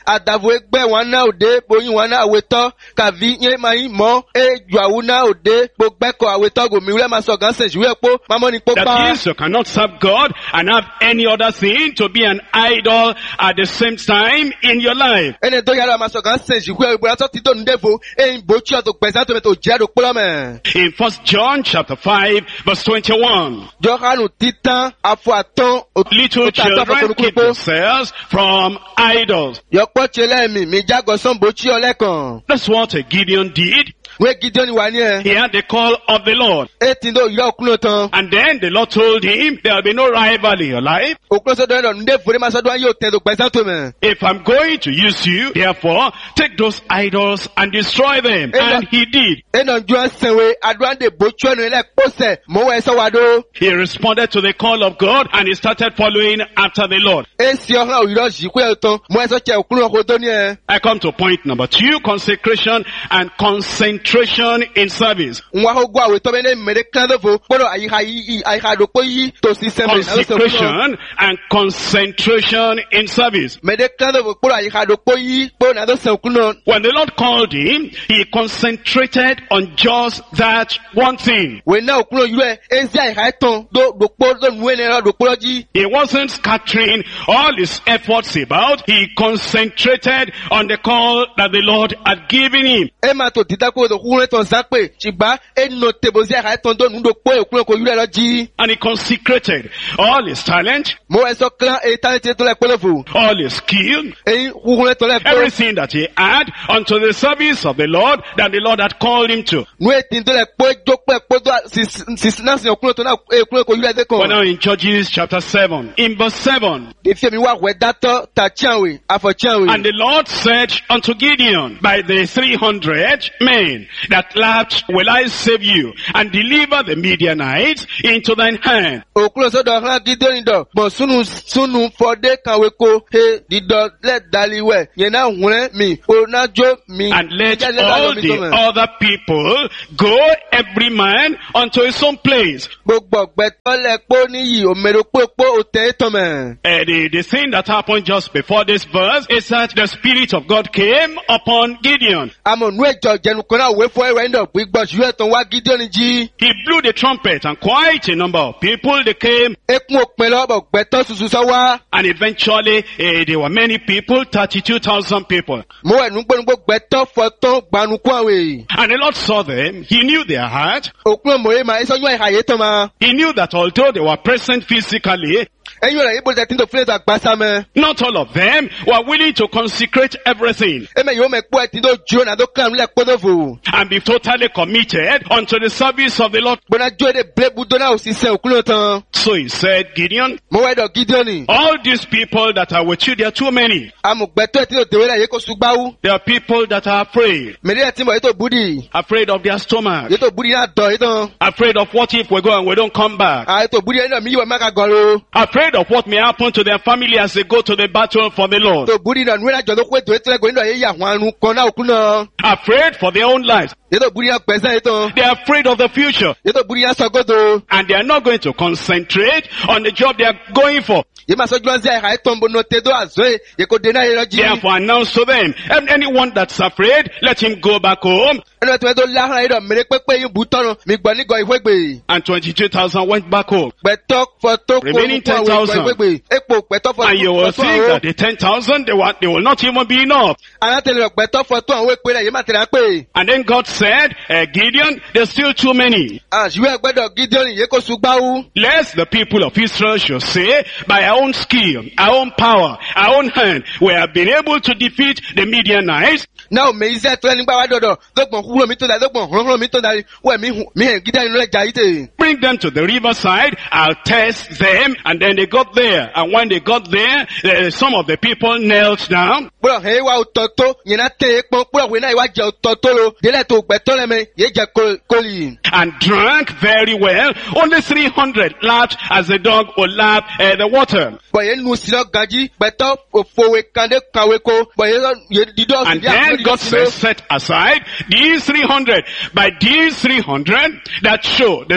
Adavo egbe wọn náà òde, boyin wọn náà àwetọ́, kàví yẹn máa ń mọ́, ju àwo náà òde, gbẹ́kọ̀ àwetọ́ gòmí wúlẹ̀ máa sọ gán sèṣù wẹ̀ pó, mamọ́ ni pó That pa. is, you cannot serve God and have any other thing to be an idol at the same time in your life. Ẹni tó yára máa sọ gán sèṣù wẹ̀ ìbúra tó ti tó ní dẹ́fo, ẹ̀yin bòóchí ọ̀tọ̀ pẹ̀sẹ̀ tó mẹ́tò jẹ́ àdókòlọ́ mẹ́. In 1 John chapter 5 verse 21. Jọ́kánù títán, afọ àtán, Little children, keep yourselves from idols. Yọ̀pọ̀ tṣẹlẹ̀ mi jágọ̀ sán bòóchí ọlẹ́kàn. That's what Gideon did. Wé Gideon wà ní ẹ. He had the call of the Lord. Ètí ló yọ òkúlò tán. And then the Lord told him, there will be no rival in your life. Òkúlò sọ́dọ̀ ẹ̀rọ ní dẹ́fo ní máa sọ́dọ̀ ayé òtẹ́ tó pẹ̀sẹ̀ tó mẹ́. If I'm going to use you, therefore, take those idols and destroy them. And he did. Ẹnà ju ẹsẹ̀wé Adúláńdè bòóchí ẹnu ilẹ̀ pọ̀sẹ̀ mọ́wọ́ ẹsẹ̀ wà dó. He responded to the call of God and he started following after the Lord. Èsì ọ̀hán òyìnbó yìí kú ẹ̀ tán, mọ́ ẹsẹ̀ tẹ òkúlò ọkọ̀ tó ní ẹ. I come to point number 2, consecration and concentration in service. Nwa ho gwa weto bene mere kandofo poro ayiha do po yi to system Consecration and concentration in service. mere kandofo poro ayiha do po yi po na do se kuno. When the Lord called him, he concentrated on just that one thing. We na okuno yue ezi ayiha ton do po do nwe ne do po ji. He wasn't scattering all his efforts about. He concentrated on the call that the Lord had given him. E ma to didako do kure ton sakpe chigba e no tebozi ayiha ton do nu do po okuno ko yure lo ji. And he consecrated all his talent, Mo eso clan e talent to le polofo. all his skill, E kure to le po. everything that he had unto the service of the Lord that the Lord had called him to. Nu e tin to le po jo po do na se okuno to na e kure ko yure de We're kon. now in Judges chapter 7. In verse 7. De fi mi wa we dato ta chanwe afo chanwe. And the Lord said unto Gideon, by the 300 men that laughed will I save you, and deliver the Midianites into thine hand. Okulo sọ́dọ̀ hàn Gideon dọ̀ bọ̀ sunu fọdé kàwé ko he dídọ̀ lẹ̀ daliwẹ̀ yẹn náà hùrẹ́ mi onájó mi. And let all the other people go, every man unto his own place. Gbogbo ọ̀gbẹ́tọ́ lẹ̀ pọ́ níyì òmèrè pópó òtẹ́ tọ̀mẹ̀. The thing that happened just before this verse is that the Spirit of God came upon Gideon. Àmọ̀ nú ẹ̀jọ̀ jẹnu kan náà wé fún ẹ̀rọ ẹ̀ńdọ̀ gbígbọ́ ṣùgbọ́n ẹ̀tàn wá Gideon jí. He blew the trumpet and quite a number of people, they came. Ekun òpin lọ́bọ̀ gbẹ́tọ́ ṣuṣu sọ́wọ́. And eventually, there were many people, 32,000 people. Mo ẹ̀nu gbónúgbó gbẹ́tọ́ fọ́tọ́ gbanukú àwẹ̀. And the Lord saw them. He knew their heart. Òkun òmòye ma ẹ̀sọ́ yún ẹ̀hà yé tán ma. He knew that although they were present physically, Ẹ̀yin rẹ̀ yíbo tẹ̀ tí ń tó fúlẹ̀ tó àgbàsá mẹ́. not all of them were willing to consecrate everything Ẹ̀mẹ̀ yóò mẹ́ pọ́ ẹ̀ tí ń tó jó náà tó kàn lẹ̀ kpọ́dọ̀fò. and be totally committed unto the service of the Lord. Gbọ́dọ̀ jó èdè bílẹ̀bù dọ́nà òṣìṣẹ́ òkúlò tán. So he said, Gideon, Mo wá ẹ̀dọ̀ Gideon. all these people that are with you, they are too many. Amùgbẹ́tọ́ ẹ̀ tí ó tèwé rẹ̀ yé kó sugbáwú. There are people that are afraid. Mèrí ẹ̀ tí mo yé tó búdì. Afraid of their stomach. Yé tó búdì náà dọ̀ yé tán. Afraid of what if we go and we don't come back. Àyè tó búdì ẹ̀ náà mi yíwọ̀ mẹ́ka gọ̀ọ́rọ̀. Afraid of what may happen to their family as they go to the battle for the Lord. Tó búdì náà nùwé náà jọ tó kó ètò ètò ẹgbẹ̀rún náà yé yà wọn àrùn kan náà òkú náà. Afraid for their own lives. Yé tó búdì náà pẹ̀sẹ̀ yé tán. They are afraid of the future. Yé tó búdì náà sọgọ́dọ̀. And they are not going to concentrate on the job they are going for. Yé máa sọ́jú wọn sí àyè tó ń bọ̀ náà tẹ́tọ́ àzọ́ ẹ̀ yé kó dé náà yé lọ jí. Therefore announce to them, anyone that's afraid, let him go back home. Ẹnu ẹ̀tọ́ tó láhàn yé dọ̀ mèrè pépé yín bù tọ́nà mi gbọ́ nígọ̀ ìwégbè. And 22,000 went back home. Gbẹ̀tọ́ fọ́tọ́ kó Remaining olùkọ́ àwọn 10,000. ìgbọ̀ ìwégbè. Epo gbẹ̀tọ́ And you will fọ́tọ́ think that the 10,000, they will not even be enough. Alátẹ̀lẹ̀ gbẹ̀tọ́ fọ́tọ́ àwọn èpè rẹ̀ yé máa tẹ̀lé pé. And then God said, Gideon, there's still too many. Àṣìwé ẹgbẹ́dọ̀ Gideon yé kó sugbáwú. Lest the people of Israel should say, by our own skill, our own power, our own hand, we have been able to defeat the Midianites. Náà ò mèyí sẹ́ tó ẹni gbá wá dọ̀dọ̀ lọ́gbọ̀n kúrò mi tó darí lọ́gbọ̀n hùrọ̀hùrọ̀ mi tó darí wẹ̀ mi hẹ̀ Gideon ló ẹja yìí tè. Bring them to the riverside, I'll test them. And then they got there. And when they got there, some of the people knelt down. Gbọ́dọ̀ hẹ́ wá òtọ̀ tó yẹn náà tẹ̀ é pọ́n gbọ́dọ̀ wẹ̀ náà ìwà jẹ òtọ̀ tó lo délẹ̀ tó gbẹ̀tọ́ lẹ́mẹ̀ yé jẹ kólì. And drank very well. Only 300 lapped as the dog would lap the water. Bọ̀ yẹn nu sílọ̀ gàjí gbẹ̀tọ́ òfòwé kàndé kàwé ko bọ̀ yẹn dídọ́ sí And bí àkókò then God says, set aside these 300. By these 300 that show the sign of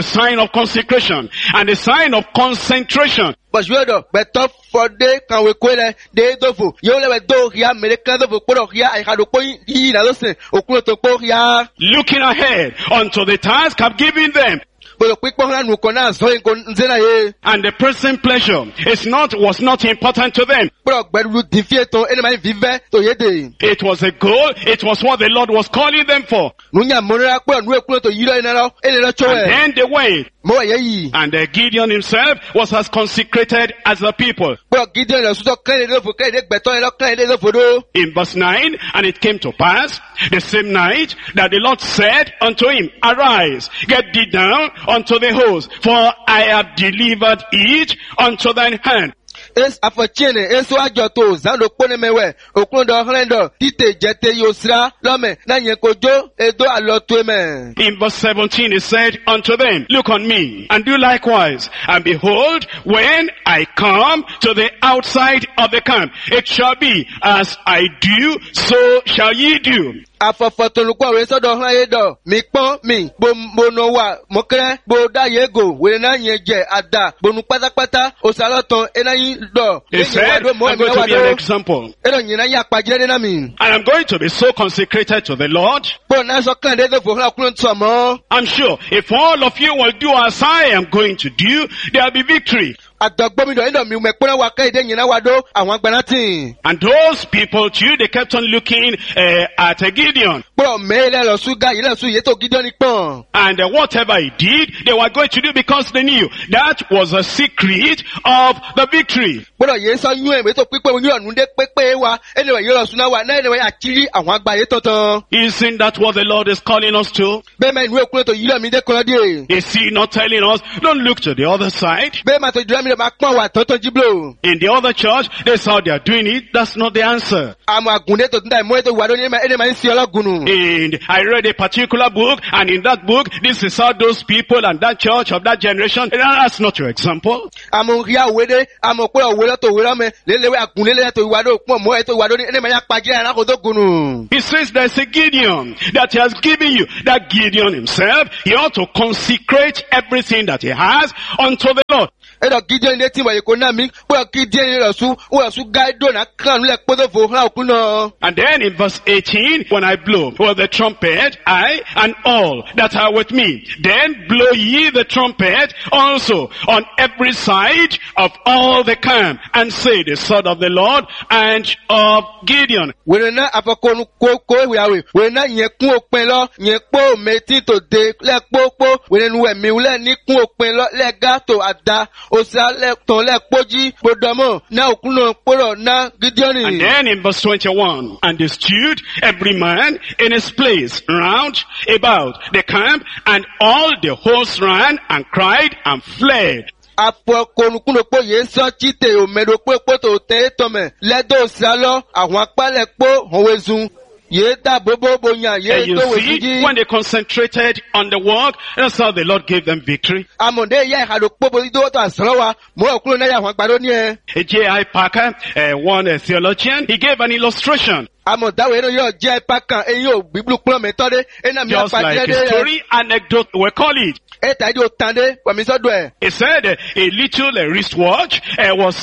of consecration and the sign of concentration. Bọ̀sùwẹ̀dọ̀ gbẹ̀tọ́ fọdé kàwé kóyè dé dófò yóò lẹ́wẹ̀ dó hìá mẹ́lẹ́kẹ́ dófò kpọ́dọ̀ hìá àyíkàdókò yìí nàlọ́sẹ̀ òkúrò tó kpọ́ hìá. Looking ahead unto the task I've given them. Bọ̀dọ̀ pípọ́ hàn nù kọ́ náà sọ yín kò ń zẹ́nà yé. And the present pleasure was not important to them. Bọ̀dọ̀ gbẹ̀rù dìfíè tó ẹni máa ń vivẹ́ tó yé dè. It was a goal. It was what the Lord was calling them for. Nùnyà mọ́nira pé ọ̀nù èkúrò tó yí lọ iná lọ ẹni lọ tó And ẹ̀. then they went. Mọ̀ ẹ̀yẹ́ yìí. And Gideon himself was as consecrated as the people. Bọ̀dọ̀ Gideon lọ sọ́tọ̀ kẹ́hìndé lófò kẹ́hìndé gbẹ̀tọ́ ẹ̀ lọ kẹ́hìndé lófò dó. In verse 9, and it came to pass the same night that the Lord said unto him, Arise, get thee down unto the host, for I have delivered it unto thine hand. Es afɔtiene eso adzɔto zando kpɔne mewɛ okulondɔ hlɛndɔ tite jete yosra lɔmɛ na nye kodzo edo alɔtue mɛ. In verse 17 he said unto them, Look on me, and do likewise. And behold, when I come to the outside of the camp, it shall be as I do, so shall ye do. Afɔfɔtɔnukɔ wòle sɔdɔ hlã ye dɔ mi kpɔn mi bono wa mɔkrɛ bo da ye go wòle na nye dze ada bonu kpatakpata osalɔtɔn ena yi dɔ. He said, I'm going to be an example. Eɖɔ nyina yi akpadzre ɖe na mi. And I'm going to be so consecrated to the Lord. Kpɔ nasɔ kan ɖe do vo hlã kulo ŋutɔ mɔ. I'm sure if all of you will do as I am going to do, there will be victory. Adɔgbɔmidɔ yìí dɔ mi mɛkpɔnɛ wa kɛ yi ɖe nyina wa ɖo àwọn agbanati. And those people too, they kept on looking at Gideon. Kpɔ mɛ lɛ lɔ su ga yi lɛ su yi to Gideon kpɔn. And whatever he did, they were going to do because they knew that was a secret of the victory. Gbọ́dọ̀ yé sọ yún ẹ̀ tó pípé yún ọ̀nù dé pépé wa ẹnìwẹ̀ yóò lọ súná wa náà ẹnìwẹ̀ àkírí àwọn àgbà yé tọ̀tàn. Isn't that what the Lord is calling us to? Bẹ́ẹ̀ máa ìnú èkúrẹ́ tó yí lọ́mí dé kọ́lá dé. Is he not telling us, don't look to the other side? Bẹ́ẹ̀ máa tó jùlọ mi lè máa pọ́n wà tọ́tọ́ jíblò. In the other church, that's how they are doing it. That's not the answer. Àmọ́ àgùndé tó tún dà ìmọ̀ ètò ìwà lónìí ẹni máa ń sin ọlọ́gùnù. And I read a particular book, and in that book, this is how those people and that church of that generation, that's not your example. Àmọ́ rí àwòrán dé, àmọ́ pé òwe lọ́tọ̀ òwe lọ́mẹ, lélẹ́wẹ́ àgùndé lẹ́tọ̀ ìwà ló pọ̀ mọ́ ètò ìwà lónìí ẹni máa yá pàjẹ́ àrákòtò gùnù. He says there's a Gideon that he has given you. That Gideon himself, he ought to consecrate everything that he has unto the Lord. Eɖɔ Gideon ɖe ti wɔ yeko na mi, kpɔ Gideon lɔ su, wɔ su gaido na kan lɛ kpɔdɔ vo hã òkú nɔ. And then in verse 18, when I blow the trumpet, I and all that are with me, then blow ye the trumpet also on every side of all the camp, and say the sword of the Lord and of Gideon. Wèrè náà afɔkonu koko ìwéyàwó, wèrè náà yẹn kún òpin lọ, yẹn kpó mẹtí tó de lẹ kpókpó, wèrè nu ẹ̀mí wúlẹ̀ ní kún òpin lọ lẹ gá tó àdá, òsà lẹ tán lẹ kpódzi, gbódòmọ̀ náà òkúnà kpórọ̀ náà Gideoni. And then in verse 21, and they stood every man in his place round about the camp, and all the host ran and cried and fled. Afɔkonukunokpo yẹn sọ títè òmèdòkpó kpótó tẹ́ tọ́mẹ̀ lẹ́dọ̀ sálọ àwọn akpálẹ̀ kpó hòwezun. Yé dá bobo nya And yé you tó see, wèjìjì. when they concentrated on the work, that's how the Lord gave them victory. Amọ̀dé yá ìhàdó kpóbo ní dówó tó àsọ̀rọ̀ wa, mọ̀ òkúrò náà yà àwọn àgbàdo ní ẹ. J.I. Packer, one theologian, he gave an illustration. Amọ̀dáwò yẹn yóò jẹ́ ipa kan, eyín ò bíbélù kúrò mẹ́tọ́dé, ẹ̀nà mi Just like àpàjẹ́ a dé. story anecdote, we call it. Ẹ̀ta ìdí òtàndé, wàmí sọ́dọ̀ ẹ̀. He said a little wristwatch was,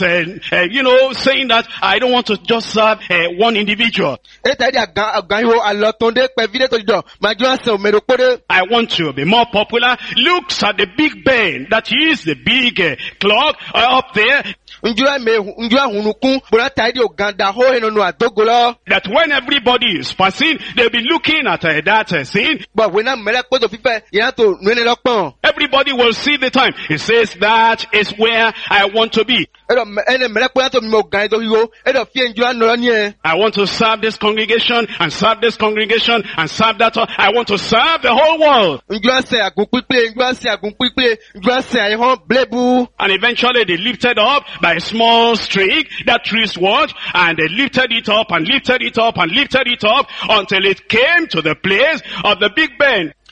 saying that I don't want to just serve one individual. Ẹ̀ta ìdí àgàn ihò àlọ́tọ̀ndé pẹ̀ fídé tó jọ, màjú àṣẹ òmèrò kpódé. I want to be more popular. Looks at the Big Ben, that is the big clock up there. Njúwà hunukun, bọ̀dá ta ìdí ògàndà hó ìnùnú àdógó lọ. That when everybody is passing, they'll be looking at that scene. Bọ̀ wẹ́n náà mẹ́lẹ́ kpótó fífẹ́, yẹn tó nùní lọ́pọ̀n. Everybody will see the time. He says that is where I want to be. Ẹ̀nà mẹ́lẹ́ kpótó tó mímọ̀ ògàn ìdó yíwó, ẹ̀dọ̀ fíẹ́ njúwà nọ̀rọ̀ ní ẹ. I want to serve this congregation and serve this congregation and serve that. I want to serve the whole world. Njúwà sẹ̀ àgùn pípé, njúwà sẹ̀ àgùn pípé, njúwà sẹ̀ àyẹ̀hán blébù. And eventually they lifted up by a small string that wristwatch, and they lifted it up and lifted it up and lifted it up until it came to the place of the Big Ben.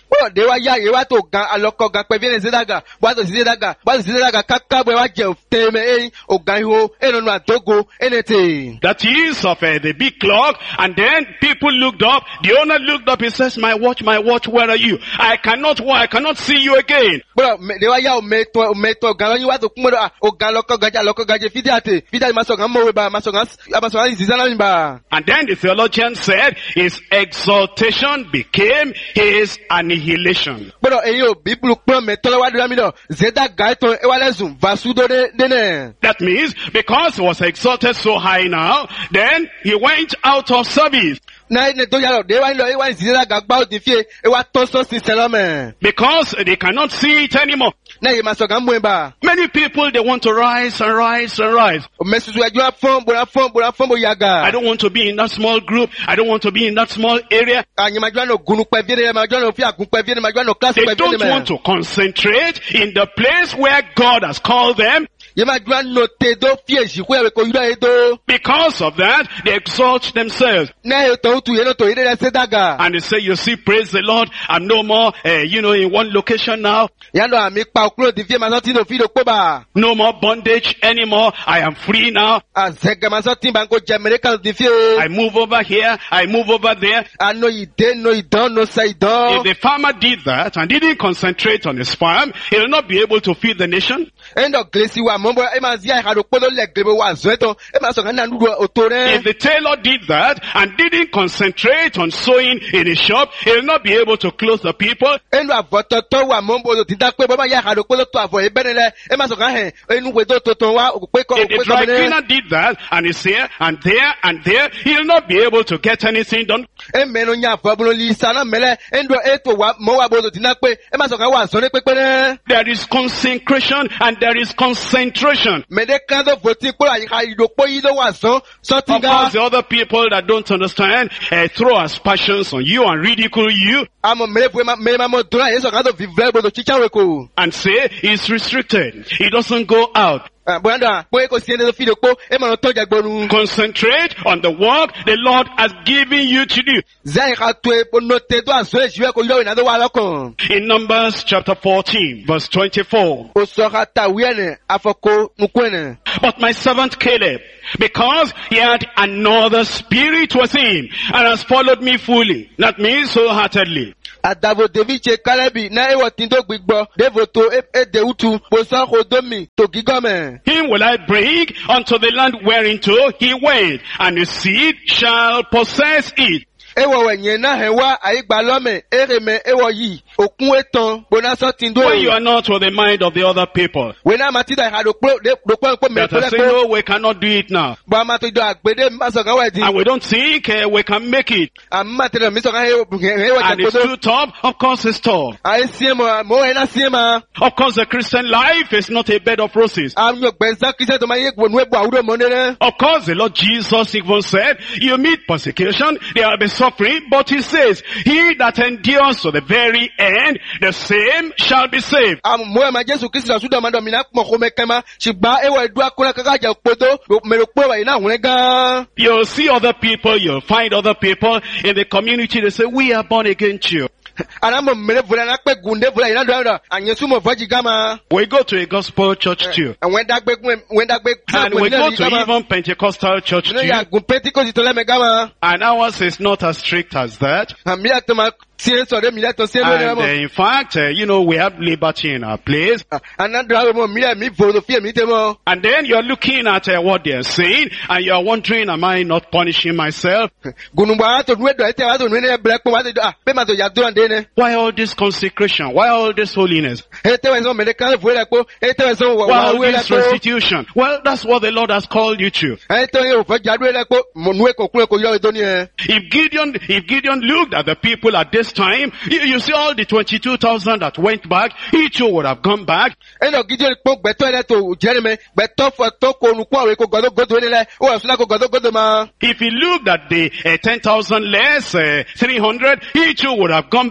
Bọ́lọ̀ dé wá yá yé wá tó gan alọ́kọ̀ gan pẹ̀ fílẹ̀ Zédàgà. Bọ́lọ̀ Zédàgà káká bọ̀ wá jẹ̀ tẹ̀mẹ̀ ẹ̀yìn ògàn ihò ẹ̀nà àdógó ẹ̀nẹ̀tẹ̀. That is of the big clock, and then people looked up. The owner looked up. He says, my watch, where are you? I cannot see you again. Bọ́lọ̀ dé wá yá òmẹ́tọ̀ gan lọ́yìn wá tó kún mọ́dọ̀ ògàn alọ́kọ̀ gajẹ́ fídíàtì masọ̀gàn mọ̀wé bá masọ̀gàn ìzìzánà bá. And then the theologian said, his exaltation became his annihilation. Bọ́lọ̀ èyí ò bíbélù pọ́n mẹ́tọ́lọ́wá dúró mílọ̀ Zédàgà ètò ewálẹ́sùn vàsúdó dénẹ̀. That means because he was exalted so high now, then he went out of service. Na ene tó yàrá òde wá ń lọ ewa Zédàgà gbá òdì fíye ewa tó sọ́ọ̀sì sẹ́lọ́mẹ̀. Because they cannot see it anymore. Na yìí masọ̀gàn mú ibà. Many people, they want to rise and rise and rise. Òmẹ́sùsù ẹjọ́ fọ́n bó yàgà. I don't want to be in that small group. I don't want to be in that small area. Àyìnmájọ́ náà gunu pẹ̀ fíye májọ́ náà fi àgùn pẹ̀ fíye májọ́ náà kílásì They pẹ̀ fíye don't mẹ́. want to concentrate in the place where God has called them. Yẹ́májọ́ náà tẹ̀ dó fíye ìṣìkú ẹ̀rẹ̀ kò yúdọ̀ èdò. Because of that, they exalt themselves. Na yóò tó tu yẹn náà tó yẹ dẹ́ Zédàgà. And they say, you see, praise the Lord. I'm no more, in one location now. Yàrá àmì pa òkúrò di fíye masọ́ tí ló fi ló kó bá. No more bondage anymore. I am free now. Àzẹ̀gẹ̀ masọ́ tí bá ń kó jẹ Amẹ́ríkà di fíye. I move over here. I move over there. Àná ìdè no ìdán no sẹ́ ìdán. If the farmer did that and didn't concentrate on his farm, he will not be able to feed the nation. Ẹ̀ńdọ̀ gilesi wa mọ̀ bọ́ ẹ máa zí àìkàdó pọ́lọ́ lẹ̀ gẹ̀rẹ́ wà zọ́ ẹ̀tọ́ ẹ máa sọ̀kan náà nínú òtó rẹ̀. If the tailor did that and didn't concentrate on sewing in his shop, he will not be able to clothe the people. Ẹ̀ńdọ̀ àbọ̀tọ̀tọ̀ wà mọ̀ bọ́ ti dá pé bọ́ máa yá àìkàdó pọ́lọ́ tó àbọ̀ ìbẹ́ni lẹ̀ ẹ máa sọ̀kan hẹ̀ ẹnu wẹ̀dọ̀ tuntun wa òpé kọ́ If the dry cleaner did that and is here and there and there, he will not be able to get anything done. ẹ mẹ́nu ní àfọ̀bùnú lì sànà mẹ́lẹ̀ ẹ̀ńdọ̀ ètò wa mọ̀ wà bọ́ ti dá pé ẹ máa sọ̀kan wà sọ́ni pépé rẹ̀. There is consecration and there is concentration. Mẹ̀dẹ́ kándọ̀ fòtí pé àyíká ìdòpó yìí ló wà sán Of sọ́tìgá. course, the other people that don't understand throw aspersions on you and ridicule you Àmọ̀ mẹ́rẹ́ máa mọ̀ dúró àyè sọ̀kan tó fi vẹ́ gbọdọ̀ chíchá wẹ̀ kò. and say he's restricted. He doesn't go out. Bọ́ndà pé kò sí ẹni tó fi lè pó ẹ máa tọ́jà gbọ́nu. Concentrate on the work the Lord has given you to do. Zẹ́ ìka tó epo ní tẹ tó àṣọ èṣù ẹ̀ kò yọ ìnáwó wa lọ́kàn. In Numbers chapter 14, verse 24. O sọ̀ka tàwí ẹ̀nẹ̀ afọkọ nukú ẹ̀nẹ̀. But my servant Caleb, because he had another spirit with him and has followed me fully, that means wholeheartedly. Àdàbò David ṣe kálẹ́bì náà ẹ̀wọ̀ tí tó gbígbọ́. Dévò tó èdè utu bó sọ́ kò dómi tó gígọ́mẹ̀. Him will I bring unto the land whereinto he went, and his seed shall possess it. Ẹ̀wọ̀ wẹ̀nyẹn náà hẹ̀ wá àyígbà lọ́mẹ̀ èrèmẹ̀ ẹ̀wọ̀ yìí òkun ètàn bonasọ́ ti dó. When you are not with the mind of the other people, Wẹ́n náà máa ti dà ìhàdó pé that are saying, mẹ́tọ́lẹ́pọ̀. no, we cannot do it now. Bọ́ a máa tó jọ àgbédé masọ̀kan wẹ̀ di. And we don't think we can make it. Àmì máa tẹ̀lé mi sọ̀kan ẹ̀wọ̀ And it's jàkóso. too tough. Of course it's tough. Àyè sí ẹ̀mọ̀ mọ̀ ẹ̀ náà sí ẹ̀mọ̀. Of course the Christian life is not a bed of roses. Àmì ọ̀gbẹ̀nsá kìí sẹ́tọ̀ máa yẹ wọnú ẹ̀bù àwùrọ̀ mọ́ nílẹ̀. Of course the Lord Jesus even said, you meet persecution, there will be suffering, but he says, he that endures to the very end, the same shall be saved. Àmì mọ̀ ẹ̀ máa Jésù Kristi àsúdọ̀ máa dọ̀ mí náà pọ̀ kó mẹ́kẹ́má. Ṣùgbọ́n ẹ̀wọ̀ ẹ̀dú akúnlẹ̀ kankan jà pọ̀tó mẹ́rọ pé wà yìí náà hùn gan. You'll see other people, you'll find other people in the community, they say, we are born again too. Àlámọ̀ mẹ́rẹ̀ fúnra náà pé gùndé fúnra yìí náà dọ̀rọ̀ àyẹ̀sùmọ̀ fọ́jì gámà. We go to a gospel church too. Àwọn ẹ̀dàgbé And we go to even Pentecostal church Ní too. yàgùn Pentikọ́sì tó lẹ́mẹ̀ gámà. And ours is not as strict as that. Àmì àtọ̀ máa tiẹ̀ sọ̀rọ̀ mi lẹ́tọ̀ sí ẹ̀mí rẹ̀ And mọ̀. in fact, we have liberty in our place. Ànádùn àwọn ọmọ mi rẹ̀ mi fòrò fí èmi tẹ́ mọ́. And then you're looking at what they're saying and you're wondering, am I not punishing myself? Gùnùgbà àtọ̀ nù ẹ̀dọ̀ ẹ̀tẹ̀ àtọ̀ nù ẹ̀dọ̀ ẹ̀bẹ̀rẹ̀ pọ̀ wá ti dọ̀ pé màá tó yà dúró ǹdẹ́ ni. Why all this consecration? Why all this holiness? Ẹ̀tẹ̀wẹ̀ sọ mẹ̀lẹ̀ kan fún ẹ̀rẹ̀ pọ̀ ẹ̀tẹ̀wẹ̀ sọ wà Why wà all wúrẹ̀ this pọ̀. restitution? Well, that's what the Lord has called you to. Ẹ̀tẹ̀wẹ̀ yóò fẹ́ jàdú ẹ̀rẹ̀ pọ̀ nù ẹ̀kọ̀ kúrẹ̀ kò yọ ìdó ni ẹ̀. If Gideon looked at the people at this time, you see all the 22,000 that went back, each too would have gone back. Ẹ̀nà gidi pọ̀ gbẹ̀tọ̀ ẹ̀rẹ̀ tó jẹ́rìmẹ̀ gbẹ̀tọ̀ fọ̀ tó kò nù kó àwọn èkó gọ́dọ̀gọ́dọ̀ nílẹ̀ ó wà fúnra kó gọ́dọ̀gọ́dọ̀ ma. If he looked at the 10,000 less 300, each too would have gone back.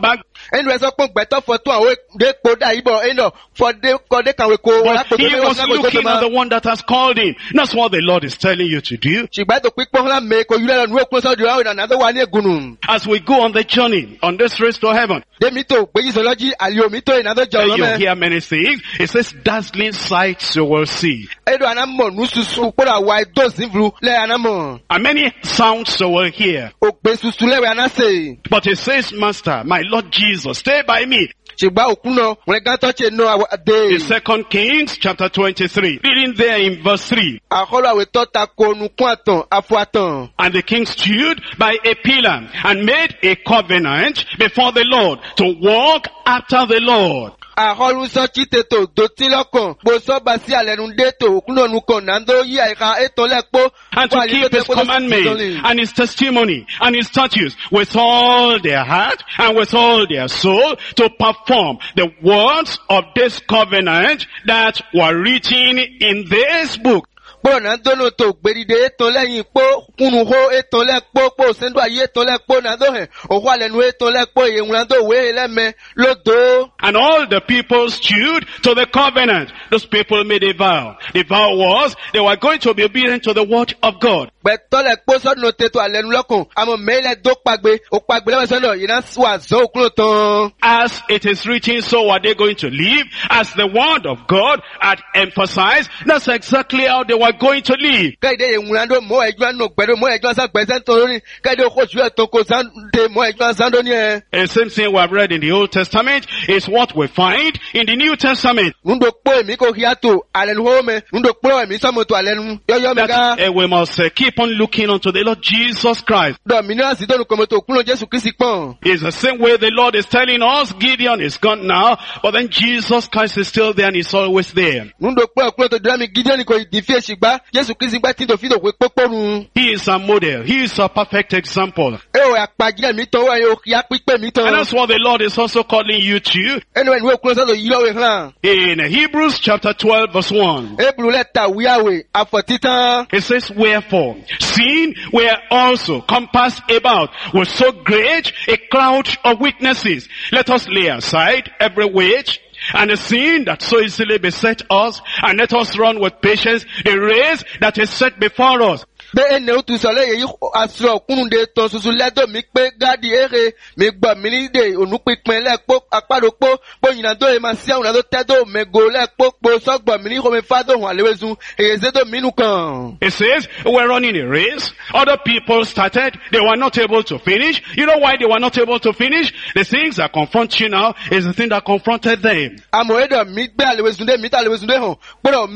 Enu ẹsọ pọn gbẹtọ fọtún àwọn dẹ́kpo dà yìí bọ̀ ẹnọ kọ́dé kàwé ko But he was looking at the one that has called him. That's what the Lord is telling you to do. ṣùgbọ́n ètò pípọ́n ńlá mi kò yúlẹ̀ lọ́nu òkú sọ́dọ̀ àwọn ìdáná tó wà ní ègùnù. As we go on the journey, on this race to heaven, Démi tó gbéyìí sọlọ́jì àlè omi tó ìnáwó jọ you lọ́mẹ́. hear many things. It says dazzling sights you will see. Edo anamọ̀ nususu kpọ́dọ̀ àwa ẹ̀dọ́ sínfuru lẹ́ anamọ̀. And many sounds you will hear. Ògbé susu lẹ́wẹ̀ anase. But it says, Master, my Lord Jesus, stay by me. ṣùgbọ́n òkú náà wọn gán tọ́jú náà dé. In 2 Kings chapter 23, reading there in verse 3. àkọlù àwẹ̀ tó ta ko nukun àtàn afọ àtàn. And the king stood by a pillar and made a covenant before the Lord to walk after the Lord. àkọlù sọ́ọ́chì tètò dòtí lọ́kàn gbòòsọ́ bá sí àlẹ́nu dé tó òkú náà nukàn náà tó yí àyíká ètò lẹ́kpọ́. And to keep his commandment and his testimony and his statutes with all their heart and with all their soul, to perform the words of this covenant that were written in this book. Gbọ́dọ̀ náà dóná tó gbèdìde ètò lẹ́yìn pọ́ kúnnù hó ètò lẹ́kpọ́ pọ́ sẹ́ńdọ̀ ayé ètò lẹ́kpọ́ náà tó hẹ̀ òkú àlẹ́nu ètò lẹ́kpọ́ ìyẹ̀wò náà tó wéé lẹ́mẹ́ lódò. And all the people stood to the covenant. Those people made a vow. The vow was they were going to be obedient to the word of God. Gbẹ̀tọ́ lẹ́kpọ́ sọ́dún tètò àlẹ́nu lọ́kàn àmọ́ mẹ́lẹ̀ dó pàgbé òpàgbé lẹ́wọ̀n sọ́dọ̀ yìí náà wà zọ́ òkúrò tán. As it is written, so are they going to live. As the word of God had emphasized, that's exactly how they were going to live. Kẹ́hìndé ìwúrandó mọ́ ẹjọ́ àná gbẹ̀dọ̀ mọ́ ẹjọ́ sàgbẹ̀sẹ̀ nítorí kẹ́hìndé okòjú ẹ̀ tó kò sáńdé mọ́ ẹjọ́ sáńdó ní ẹ. The same thing we have read in the Old Testament is what we find in the New Testament. Ndo kpọ́ èmi kò híà tó àlẹ́nu hó mẹ́ ndo kpọ́ èmi sọ́mọ́ tó àlẹ́nu yọ́yọ́ mi ká. That we must keep on looking unto the Lord Jesus Christ. Dọ̀mínà sì dọ́nu kọ́mọ́tò kúnlọ̀ Jésù Kristi pọ̀n. It's the same way the Lord is telling us. Gideon is gone now, but then Jesus Christ is still there and he's always there. Ndo kpọ́ kúnlọ̀ tó dúró mi Gideon kò ìdí fi èsì gbá Jésù Kristi gbá tí tó fi tó pé pọ́pọ́nu. He is a model. He is a perfect example. Ẹ ò àpàjẹ́ mi tán wáyé òkè àpípẹ́ mi tán. And that's what the Lord is also calling you to. Ẹnu ẹni wo kúnlọ̀ sọ́dọ̀ yìí lọ́wọ́ hàn. In Hebrews chapter 12 verse 1. Ebulu lẹ́ta wíyàwé àfọ̀ títán. It says, wherefore, seeing we are also compassed about with so great a cloud of witnesses, let us lay aside every weight and the sin that so easily beset us, and let us run with patience the race that is set before us. Bẹ́ẹ̀ ni ó tún sọ lẹ́yìn yìí aṣọ òkúnnùdé tán ṣoṣo lẹ́dọ̀ mi pé gáàdì èrè mi gbọ́ mi nídè ònúpinpin lẹ́ẹ̀pọ̀ apádòpọ̀ pòyìnà tó yẹ máa sí àwọn tó tẹ́dọ̀ mẹ́gò lẹ́ẹ̀pọ̀ pò sọ́gbọ̀n mi ní kò mi fádòhùn àléwéṣun èyí ṣètò mínú kan. It says, we're running a race. Other people started. They were not able to finish. You know why they were not able to finish? The things that confront you now is the thing that confronted them. Àmọ́ ẹ̀dọ̀ mi gbé àléwéṣun dé mi tá àléwéṣun dé hàn gbọ́dọ̀